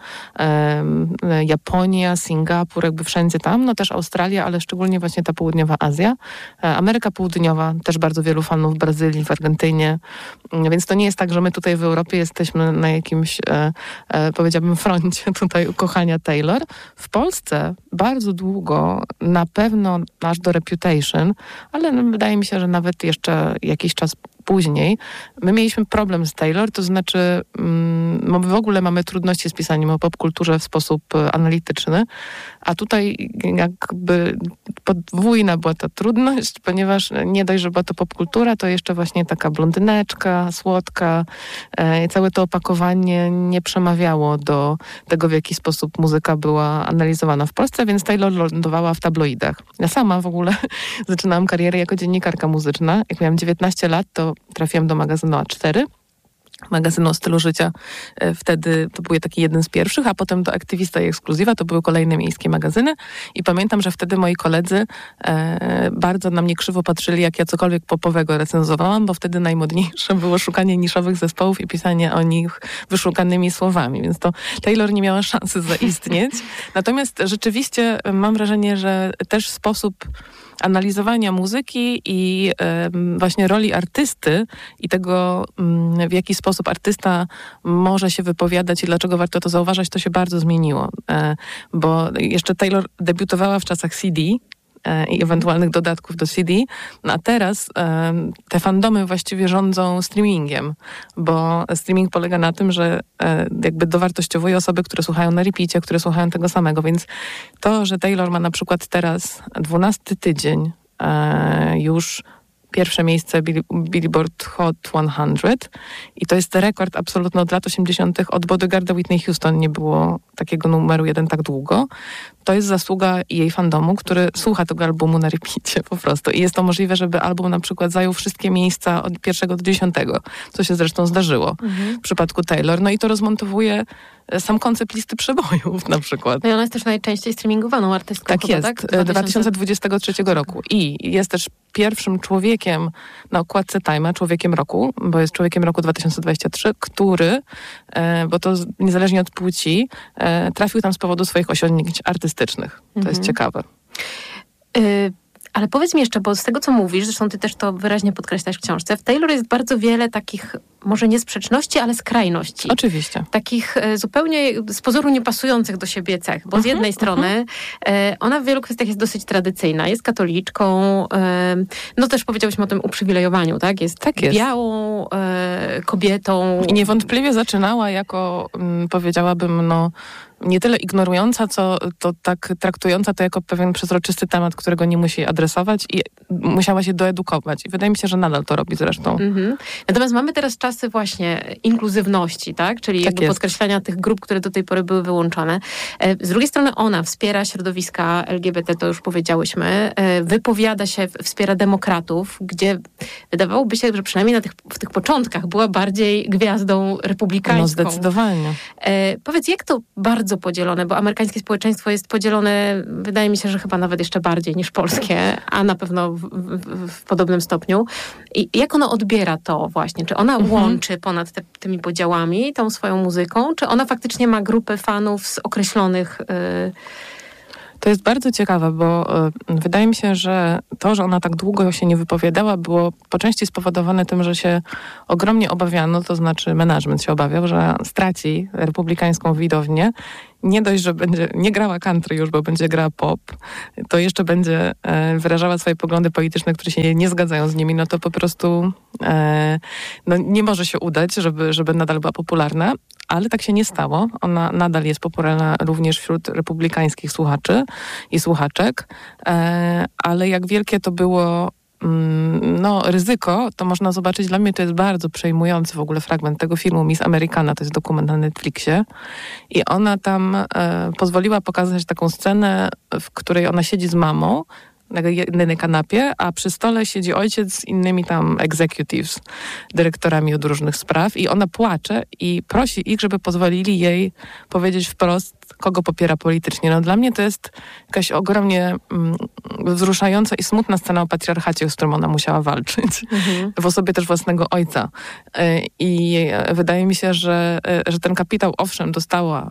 Japonia, Singapur, jakby wszędzie tam, no też Australia, ale szczególnie właśnie ta Południowa Azja. Ameryka Południowa, też bardzo wielu fanów w Brazylii, w Argentynie, więc to nie jest tak, że my tutaj w Europie jesteśmy na jakimś, powiedziałabym, froncie tutaj ukochania Taylor. W Polsce bardzo długo, na pewno aż do Reputation, ale wydaje mi się, że nawet jeszcze jakiś czas później, my mieliśmy problem z Taylor, to znaczy my w ogóle mamy trudności z pisaniem o popkulturze w sposób analityczny, a tutaj jakby podwójna była ta trudność, ponieważ nie dość, że była to popkultura, to jeszcze właśnie taka blondyneczka, słodka, całe to opakowanie nie przemawiało do tego, w jaki sposób muzyka była analizowana w Polsce, więc Taylor lądowała w tabloidach. Ja sama w ogóle zaczynałam karierę jako dziennikarka muzyczna. Jak miałam 19 lat, to trafiłam do magazynu A4, magazynu o stylu życia. Wtedy to był taki jeden z pierwszych, a potem do Aktywista i Ekskluzywa, to były kolejne miejskie magazyny i pamiętam, że wtedy moi koledzy bardzo na mnie krzywo patrzyli, jak ja cokolwiek popowego recenzowałam, bo wtedy najmodniejsze było szukanie niszowych zespołów i pisanie o nich wyszukanymi słowami, więc to Taylor nie miała szansy zaistnieć. Natomiast rzeczywiście mam wrażenie, że też sposób analizowania muzyki i właśnie roli artysty i tego, w jaki sposób artysta może się wypowiadać i dlaczego warto to zauważać, to się bardzo zmieniło. Bo jeszcze Taylor debiutowała w czasach CD i ewentualnych dodatków do CD, no a teraz te fandomy właściwie rządzą streamingiem, bo streaming polega na tym, że jakby dowartościowuje osoby, które słuchają na repeacie, które słuchają tego samego, więc to, że Taylor ma na przykład teraz 12 tydzień już pierwsze miejsce Billboard Hot 100 i to jest rekord absolutny od lat 80. Od Bodyguarda Whitney Houston nie było takiego numeru 1 tak długo. To jest zasługa jej fandomu, który słucha tego albumu na repeacie po prostu. I jest to możliwe, żeby album na przykład zajął wszystkie miejsca od 1 do 10, co się zresztą zdarzyło w przypadku Taylor. No i to rozmontowuje sam koncept listy przebojów na przykład. No i ona jest też najczęściej streamingowaną artystką. Tak chyba, jest, 2023 roku. I jest też pierwszym człowiekiem na okładce Time'a, człowiekiem roku, bo jest człowiekiem roku 2023, który, bo to niezależnie od płci, trafił tam z powodu swoich osiągnięć artystycznych. To jest ciekawe. Ale powiedz mi jeszcze, bo z tego, co mówisz, zresztą ty też to wyraźnie podkreślasz w książce, w Taylor jest bardzo wiele takich, może nie sprzeczności, ale skrajności. Oczywiście. Takich zupełnie z pozoru niepasujących do siebie cech, bo z jednej strony ona w wielu kwestiach jest dosyć tradycyjna, jest katoliczką, no też powiedziałyśmy o tym uprzywilejowaniu, tak? Jest białą kobietą. I niewątpliwie zaczynała jako, powiedziałabym, nie tyle ignorująca, co to tak traktująca to jako pewien przezroczysty temat, którego nie musi adresować i musiała się doedukować. I wydaje mi się, że nadal to robi zresztą. Natomiast mamy teraz czasy właśnie inkluzywności, tak? Czyli jakby podkreślania tych grup, które do tej pory były wyłączone. Z drugiej strony ona wspiera środowiska LGBT, to już powiedziałyśmy, wypowiada się, wspiera demokratów, gdzie wydawałoby się, że przynajmniej w tych początkach była bardziej gwiazdą republikańską. No zdecydowanie. Powiedz, jak to bardzo podzielone, bo amerykańskie społeczeństwo jest podzielone, wydaje mi się, że chyba nawet jeszcze bardziej niż polskie, a na pewno w podobnym stopniu. I jak ono odbiera to właśnie? Czy ona łączy ponad tymi podziałami tą swoją muzyką, czy ona faktycznie ma grupę fanów z określonych... To jest bardzo ciekawe, bo wydaje mi się, że to, że ona tak długo się nie wypowiadała, było po części spowodowane tym, że się ogromnie obawiano, to znaczy management się obawiał, że straci republikańską widownię. Nie dość, że będzie nie grała country już, bo będzie grała pop, to jeszcze będzie wyrażała swoje poglądy polityczne, które się nie zgadzają z nimi, no to po prostu nie może się udać, żeby nadal była popularna. Ale tak się nie stało. Ona nadal jest popularna również wśród republikańskich słuchaczy i słuchaczek. Ale jak wielkie to było ryzyko, to można zobaczyć. Dla mnie to jest bardzo przejmujący w ogóle fragment tego filmu Miss Americana. To jest dokument na Netflixie. I ona tam pozwoliła pokazać taką scenę, w której ona siedzi z mamą na jednej kanapie, a przy stole siedzi ojciec z innymi tam executives, dyrektorami od różnych spraw i ona płacze i prosi ich, żeby pozwolili jej powiedzieć wprost, kogo popiera politycznie. No dla mnie to jest jakaś ogromnie wzruszająca i smutna scena o patriarchacie, z którym ona musiała walczyć. W osobie też własnego ojca. I wydaje mi się, że ten kapitał, owszem, dostała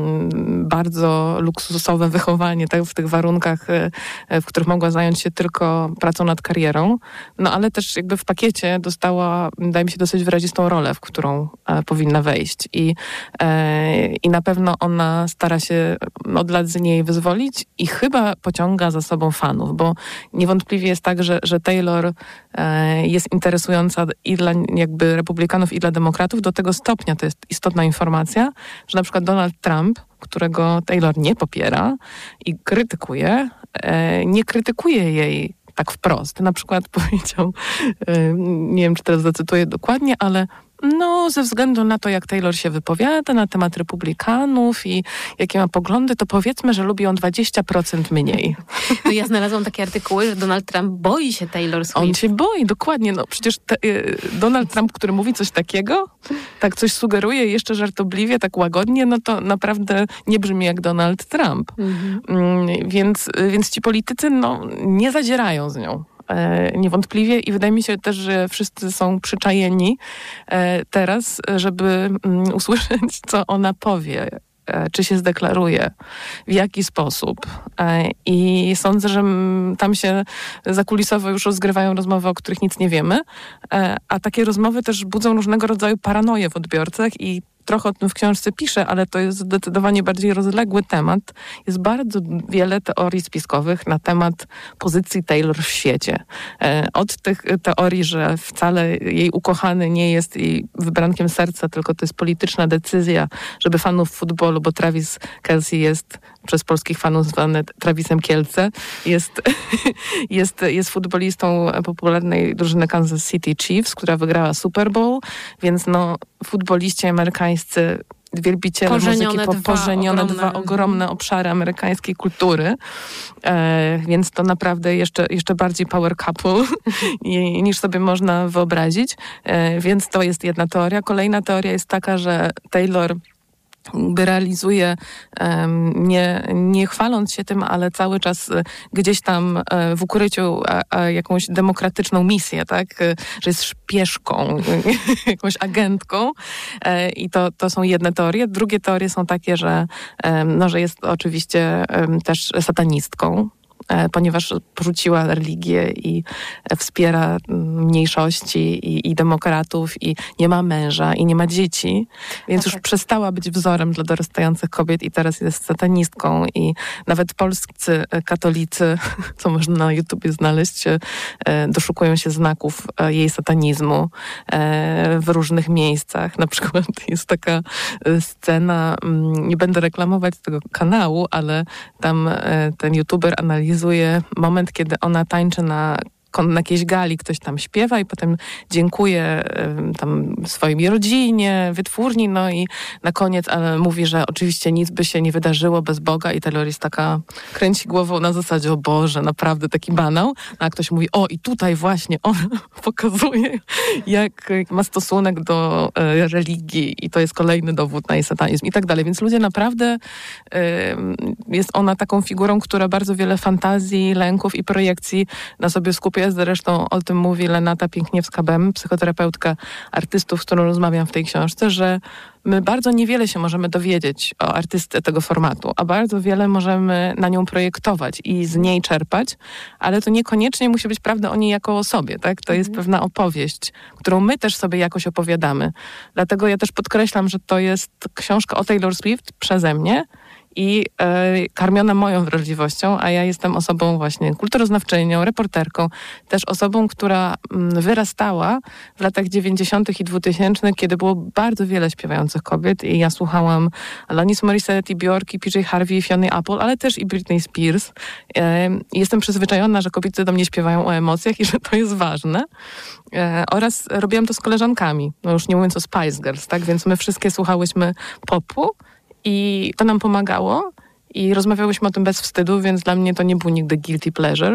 bardzo luksusowe wychowanie, tak, w tych warunkach, w których mogła zająć się tylko pracą nad karierą, no ale też jakby w pakiecie dostała, wydaje mi się, dosyć wyrazistą rolę, w którą powinna wejść. I na pewno ona stara się od lat z niej wyzwolić i chyba pociąga za sobą fanów, bo niewątpliwie jest tak, że Taylor jest interesująca i dla jakby republikanów, i dla demokratów. Do tego stopnia to jest istotna informacja, że na przykład Donald Trump, którego Taylor nie popiera i krytykuje, nie krytykuje jej tak wprost. Na przykład powiedział, nie wiem, czy teraz zacytuję dokładnie, ale ze względu na to, jak Taylor się wypowiada na temat republikanów i jakie ma poglądy, to powiedzmy, że lubi on 20% mniej. No ja znalazłam takie artykuły, że Donald Trump boi się Taylor Swift. On się boi, dokładnie. No przecież Donald Trump, który mówi coś takiego, tak coś sugeruje jeszcze żartobliwie, tak łagodnie, no to naprawdę nie brzmi jak Donald Trump. Więc ci politycy nie zadzierają z nią. Niewątpliwie i wydaje mi się też, że wszyscy są przyczajeni teraz, żeby usłyszeć, co ona powie, czy się zdeklaruje, w jaki sposób. I sądzę, że tam się zakulisowo już rozgrywają rozmowy, o których nic nie wiemy, a takie rozmowy też budzą różnego rodzaju paranoję w odbiorcach i trochę o tym w książce piszę, ale to jest zdecydowanie bardziej rozległy temat. Jest bardzo wiele teorii spiskowych na temat pozycji Taylor w świecie. Od tych teorii, że wcale jej ukochany nie jest jej wybrankiem serca, tylko to jest polityczna decyzja, żeby fanów futbolu, bo Travis Kelce jest przez polskich fanów zwany Travisem Kielce, jest futbolistą popularnej drużyny Kansas City Chiefs, która wygrała Super Bowl, więc futboliści amerykańscy, wielbiciele muzyki, pożenione dwa ogromne obszary amerykańskiej kultury, więc to naprawdę jeszcze bardziej power couple niż sobie można wyobrazić, więc to jest jedna teoria. Kolejna teoria jest taka, że Taylor realizuje, nie chwaląc się tym, ale cały czas gdzieś tam w ukryciu jakąś demokratyczną misję, tak? Że jest szpieszką, jakąś agentką i to są jedne teorie. Drugie teorie są takie, że jest oczywiście też satanistką, ponieważ porzuciła religię i wspiera mniejszości i demokratów i nie ma męża i nie ma dzieci, więc już przestała być wzorem dla dorastających kobiet i teraz jest satanistką i nawet polscy katolicy, co można na YouTubie znaleźć, doszukują się znaków jej satanizmu w różnych miejscach. Na przykład jest taka scena, nie będę reklamować tego kanału, ale tam ten YouTuber analizuje moment, kiedy ona tańczy na na jakiejś gali ktoś tam śpiewa i potem dziękuję tam swojej rodzinie, wytwórni, no i na koniec mówi, że oczywiście nic by się nie wydarzyło bez Boga i Taylor jest taka, kręci głową na zasadzie, o Boże, naprawdę taki banał, a ktoś mówi, o i tutaj właśnie on pokazuje, jak ma stosunek do religii i to jest kolejny dowód na jej satanizm i tak dalej, więc ludzie naprawdę, jest ona taką figurą, która bardzo wiele fantazji, lęków i projekcji na sobie skupia. Zresztą o tym mówi Lenata Piękniewska-Bem, psychoterapeutka artystów, z którą rozmawiam w tej książce, że my bardzo niewiele się możemy dowiedzieć o artystce tego formatu, a bardzo wiele możemy na nią projektować i z niej czerpać, ale to niekoniecznie musi być prawda o niej jako osobie, tak? To jest pewna opowieść, którą my też sobie jakoś opowiadamy. Dlatego ja też podkreślam, że to jest książka o Taylor Swift przeze mnie i karmiona moją wrażliwością, a ja jestem osobą właśnie kulturoznawczynią, reporterką, też osobą, która wyrastała w latach 90. i 2000, kiedy było bardzo wiele śpiewających kobiet i ja słuchałam Alanis Morissette, Björk, PJ Harvey i Fiony Apple, ale też i Britney Spears. Jestem przyzwyczajona, że kobiety do mnie śpiewają o emocjach i że to jest ważne. Oraz robiłam to z koleżankami, no już nie mówiąc o Spice Girls, tak? Więc my wszystkie słuchałyśmy popu i to nam pomagało i rozmawiałyśmy o tym bez wstydu, więc dla mnie to nie był nigdy guilty pleasure,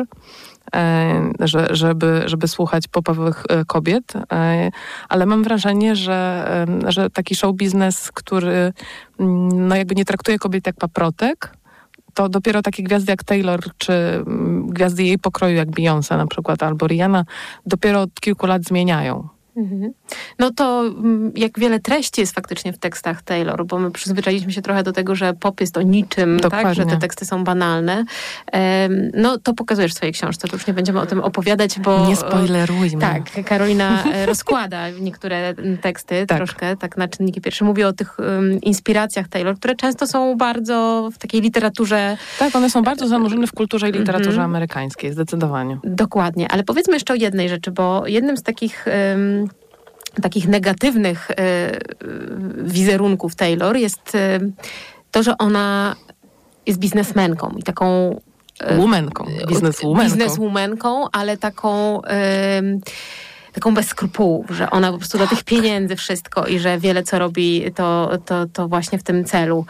żeby słuchać popowych kobiet, ale mam wrażenie, że taki show biznes, który no jakby nie traktuje kobiet jak paprotek, to dopiero takie gwiazdy jak Taylor, czy gwiazdy jej pokroju jak Beyoncé na przykład, albo Rihanna, dopiero od kilku lat zmieniają. No to jak wiele treści jest faktycznie w tekstach Taylor, bo my przyzwyczailiśmy się trochę do tego, że pop jest o niczym, tak, że te teksty są banalne. No to pokazujesz w swojej książce, to już nie będziemy o tym opowiadać, bo... Nie spoilerujmy. Tak, Karolina rozkłada niektóre teksty troszkę, tak na czynniki pierwsze. Mówi o tych inspiracjach Taylor, które często są bardzo w takiej literaturze... Tak, one są bardzo zanurzone w kulturze i literaturze amerykańskiej, zdecydowanie. Dokładnie, ale powiedzmy jeszcze o jednej rzeczy, bo jednym z takich negatywnych wizerunków Taylor jest to, że ona jest biznesmenką i taką... Bizneswomanką, ale taką bez skrupułów, że ona po prostu do tych pieniędzy wszystko i że wiele co robi to właśnie w tym celu.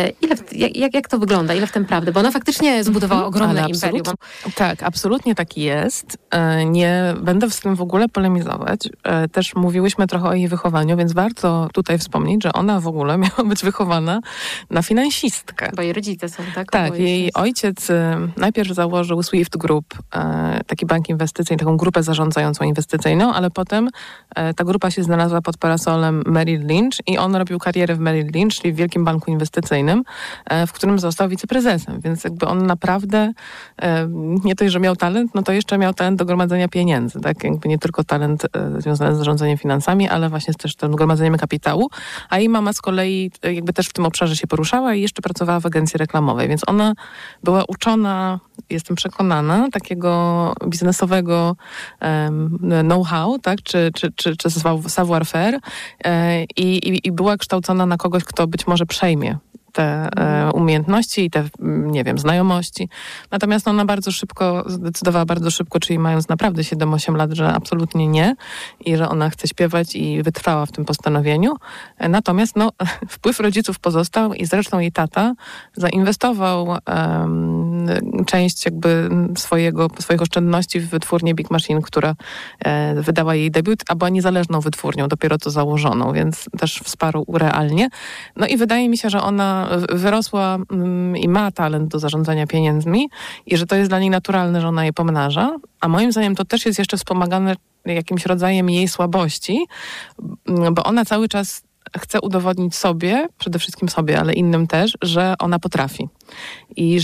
Jak to wygląda? Ile w tym prawdy? Bo ona faktycznie zbudowała ogromne imperium. Tak, absolutnie tak jest. Nie będę z tym w ogóle polemizować. Też mówiłyśmy trochę o jej wychowaniu, więc warto tutaj wspomnieć, że ona w ogóle miała być wychowana na finansistkę. Bo jej rodzice są, tak? Tak, jej ojciec najpierw założył Swift Group, taki bank inwestycyjny, taką grupę zarządzającą inwestycyjną, ale potem ta grupa się znalazła pod parasolem Merrill Lynch i on robił karierę w Merrill Lynch, czyli w wielkim banku inwestycyjnym, w którym został wiceprezesem, więc jakby on naprawdę nie dość, że miał talent, no to jeszcze miał talent do gromadzenia pieniędzy, tak? Jakby nie tylko talent związany z zarządzaniem finansami, ale właśnie też tym gromadzeniem kapitału, a jej mama z kolei jakby też w tym obszarze się poruszała i jeszcze pracowała w agencji reklamowej, więc ona była uczona, jestem przekonana, takiego biznesowego know-how, tak, czy savoir-faire i była kształcona na kogoś, kto być może przejmie te umiejętności i te, nie wiem, znajomości. Natomiast ona zdecydowała bardzo szybko, czyli mając naprawdę 7-8 lat, że absolutnie nie i że ona chce śpiewać i wytrwała w tym postanowieniu. Natomiast wpływ rodziców pozostał i zresztą jej tata zainwestował część jakby swoich oszczędności w wytwórnię Big Machine, która wydała jej debiut, a była niezależną wytwórnią, dopiero co założoną, więc też wsparł realnie. No i wydaje mi się, że ona wyrosła i ma talent do zarządzania pieniędzmi i że to jest dla niej naturalne, że ona je pomnaża, a moim zdaniem to też jest jeszcze wspomagane jakimś rodzajem jej słabości, bo ona cały czas chce udowodnić sobie, przede wszystkim sobie, ale innym też, że ona potrafi i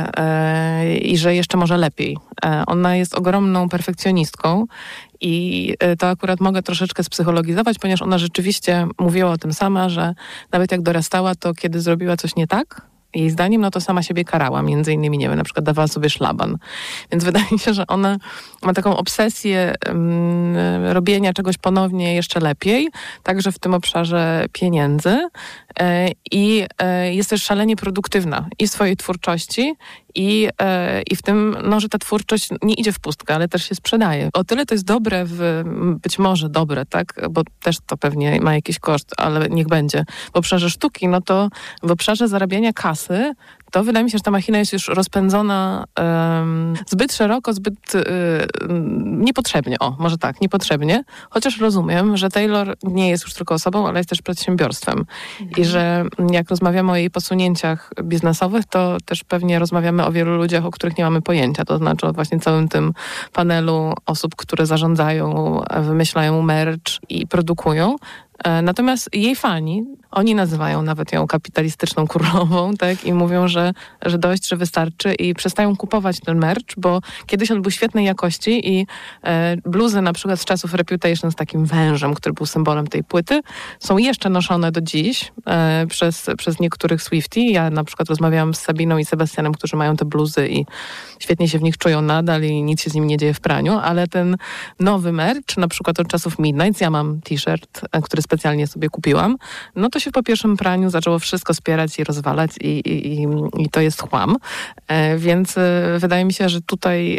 że jeszcze może lepiej. Ona jest ogromną perfekcjonistką i to akurat mogę troszeczkę spsychologizować, ponieważ ona rzeczywiście mówiła o tym sama, że nawet jak dorastała, to kiedy zrobiła coś nie tak, jej zdaniem, no to sama siebie karała. Między innymi, nie wiem, na przykład dawała sobie szlaban. Więc wydaje mi się, że ona ma taką obsesję robienia czegoś ponownie jeszcze lepiej, także w tym obszarze pieniędzy. I jest też szalenie produktywna i w swojej twórczości, i w tym, no, że ta twórczość nie idzie w pustkę, ale też się sprzedaje. O tyle to jest dobre, być może dobre, tak? Bo też to pewnie ma jakiś koszt, ale niech będzie. W obszarze sztuki, no to w obszarze zarabiania kasy, to wydaje mi się, że ta machina jest już rozpędzona zbyt szeroko, zbyt niepotrzebnie. O, może tak, niepotrzebnie. Chociaż rozumiem, że Taylor nie jest już tylko osobą, ale jest też przedsiębiorstwem. I że jak rozmawiamy o jej posunięciach biznesowych, to też pewnie rozmawiamy o wielu ludziach, o których nie mamy pojęcia. To znaczy o właśnie całym tym panelu osób, które zarządzają, wymyślają merch i produkują. Natomiast jej fani, oni nazywają nawet ją kapitalistyczną królową, tak? I mówią, że dość, że wystarczy i przestają kupować ten merch, bo kiedyś on był świetnej jakości i bluzy na przykład z czasów Reputation z takim wężem, który był symbolem tej płyty, są jeszcze noszone do dziś przez niektórych Swiftie. Ja na przykład rozmawiałam z Sabiną i Sebastianem, którzy mają te bluzy i świetnie się w nich czują nadal i nic się z nimi nie dzieje w praniu, ale ten nowy merch, na przykład od czasów Midnights, ja mam t-shirt, który specjalnie sobie kupiłam, no to się po pierwszym praniu zaczęło wszystko spierać i rozwalać i to jest chłam. Więc wydaje mi się, że tutaj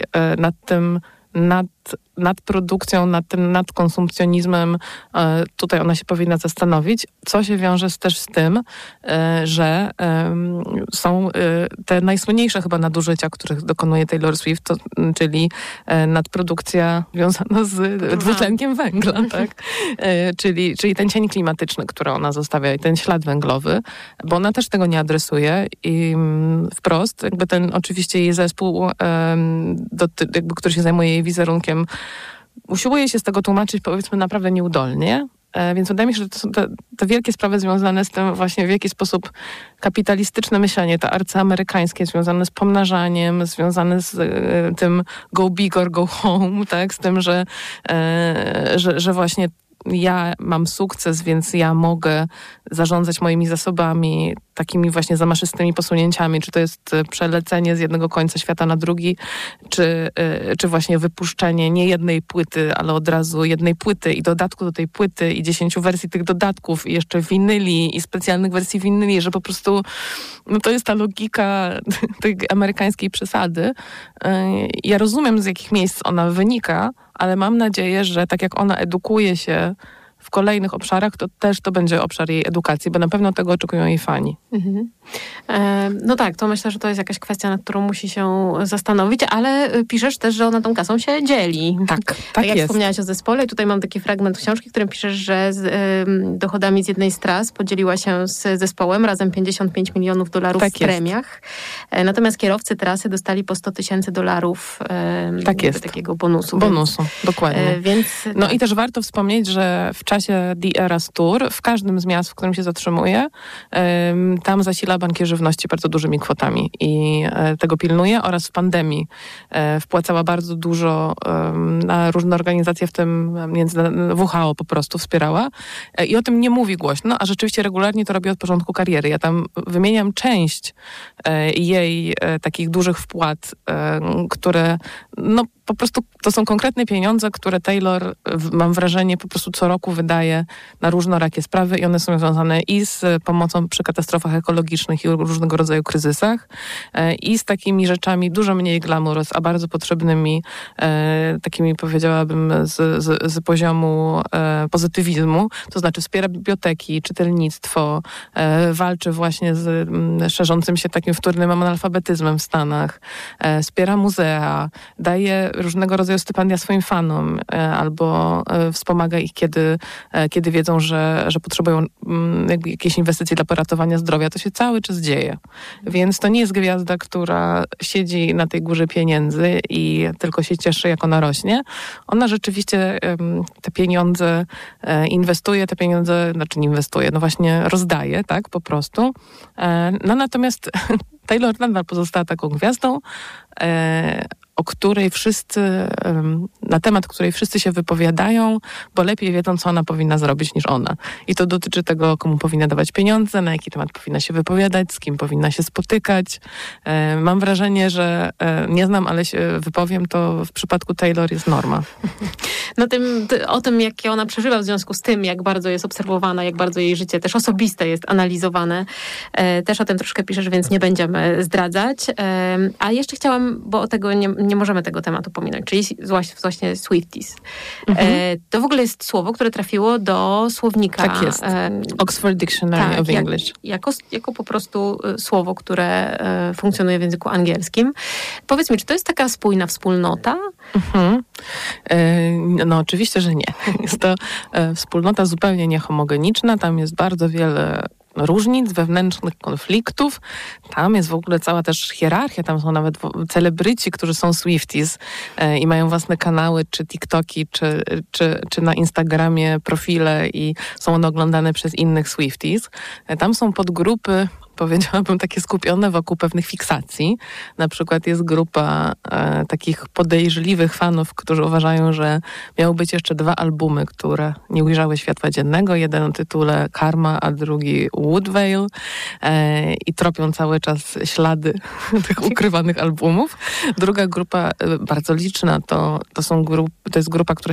nad produkcją, nad konsumpcjonizmem, tutaj ona się powinna zastanowić, co się wiąże też z tym, że są te najsłynniejsze chyba nadużycia, których dokonuje Taylor Swift, czyli nadprodukcja związana z dwutlenkiem węgla, tak? Czyli ten cień klimatyczny, który ona zostawia i ten ślad węglowy, bo ona też tego nie adresuje i wprost, jakby ten oczywiście jej zespół, który się zajmuje jej wizerunkiem, usiłuje się z tego tłumaczyć, powiedzmy, naprawdę nieudolnie. Więc wydaje mi się, że to są te wielkie sprawy związane z tym właśnie, w jaki sposób kapitalistyczne myślenie, to arcyamerykańskie, związane z pomnażaniem, związane z tym go big or go home, tak? Z tym, że właśnie ja mam sukces, więc ja mogę zarządzać moimi zasobami takimi właśnie zamaszystymi posunięciami, czy to jest przelecenie z jednego końca świata na drugi, czy właśnie wypuszczenie nie jednej płyty, ale od razu jednej płyty i dodatku do tej płyty i 10 wersji tych dodatków i jeszcze winyli i specjalnych wersji winyli, że po prostu no to jest ta logika tej amerykańskiej przesady. Ja rozumiem, z jakich miejsc ona wynika, ale mam nadzieję, że tak jak ona edukuje się w kolejnych obszarach, to też to będzie obszar jej edukacji, bo na pewno tego oczekują jej fani. Mhm. No tak, to myślę, że to jest jakaś kwestia, nad którą musi się zastanowić, ale piszesz też, że ona tą kasą się dzieli. Tak jak wspomniałaś o zespole i tutaj mam taki fragment książki, w którym piszesz, że z dochodami z jednej z tras podzieliła się z zespołem razem $55 milionów w premiach. Natomiast kierowcy trasy dostali po $100,000 takiego bonusu. Dokładnie. Więc, no i też warto wspomnieć, że w czasie The Eras Tour w każdym z miast, w którym się zatrzymuje, tam zasila banki żywności bardzo dużymi kwotami i tego pilnuje, oraz w pandemii wpłacała bardzo dużo na różne organizacje, w tym WHO po prostu wspierała i o tym nie mówi głośno, a rzeczywiście regularnie to robi od początku kariery. Ja tam wymieniam część jej takich dużych wpłat, które no po prostu to są konkretne pieniądze, które Taylor, mam wrażenie, po prostu co roku wydaje na różnorakie sprawy i one są związane i z pomocą przy katastrofach ekologicznych i różnego rodzaju kryzysach i z takimi rzeczami dużo mniej glamurous, a bardzo potrzebnymi, takimi powiedziałabym z poziomu pozytywizmu, to znaczy wspiera biblioteki, czytelnictwo, walczy właśnie z szerzącym się takim wtórnym analfabetyzmem w Stanach, wspiera muzea, daje różnego rodzaju stypendia swoim fanom albo wspomaga ich, kiedy wiedzą, że potrzebują jakby jakieś inwestycje dla poratowania zdrowia. To się cały czas dzieje. Więc to nie jest gwiazda, która siedzi na tej górze pieniędzy i tylko się cieszy, jak ona rośnie. Ona rzeczywiście te pieniądze inwestuje, nie inwestuje, no właśnie rozdaje, tak, po prostu. No natomiast Taylor nadal pozostała taką gwiazdą, na temat której wszyscy się wypowiadają, bo lepiej wiedzą, co ona powinna zrobić niż ona. I to dotyczy tego, komu powinna dawać pieniądze, na jaki temat powinna się wypowiadać, z kim powinna się spotykać. Mam wrażenie, że nie znam, ale się wypowiem, to w przypadku Taylor jest norma. No o tym, jak ona przeżywa w związku z tym, jak bardzo jest obserwowana, jak bardzo jej życie też osobiste jest analizowane. Też o tym troszkę piszesz, więc nie będziemy zdradzać. A jeszcze chciałam, bo nie możemy tego tematu pominąć, czyli właśnie Swifties. To w ogóle jest słowo, które trafiło do słownika. Tak jest. Oxford Dictionary of English. Jako po prostu słowo, które funkcjonuje w języku angielskim. Powiedz mi, czy to jest taka spójna wspólnota? No oczywiście, że nie. Jest to wspólnota zupełnie niehomogeniczna. Tam jest bardzo wiele różnic, wewnętrznych konfliktów. Tam jest w ogóle cała też hierarchia. Tam są nawet celebryci, którzy są Swifties i mają własne kanały, czy TikToki, czy na Instagramie profile i są one oglądane przez innych Swifties. Tam są podgrupy, powiedziałabym, takie skupione wokół pewnych fiksacji. Na przykład jest grupa takich podejrzliwych fanów, którzy uważają, że miały być jeszcze 2 albumy, które nie ujrzały światła dziennego. Jeden o tytule Karma, a drugi Woodvale. I tropią cały czas ślady tych ukrywanych albumów. Druga grupa, bardzo liczna, to jest grupa, która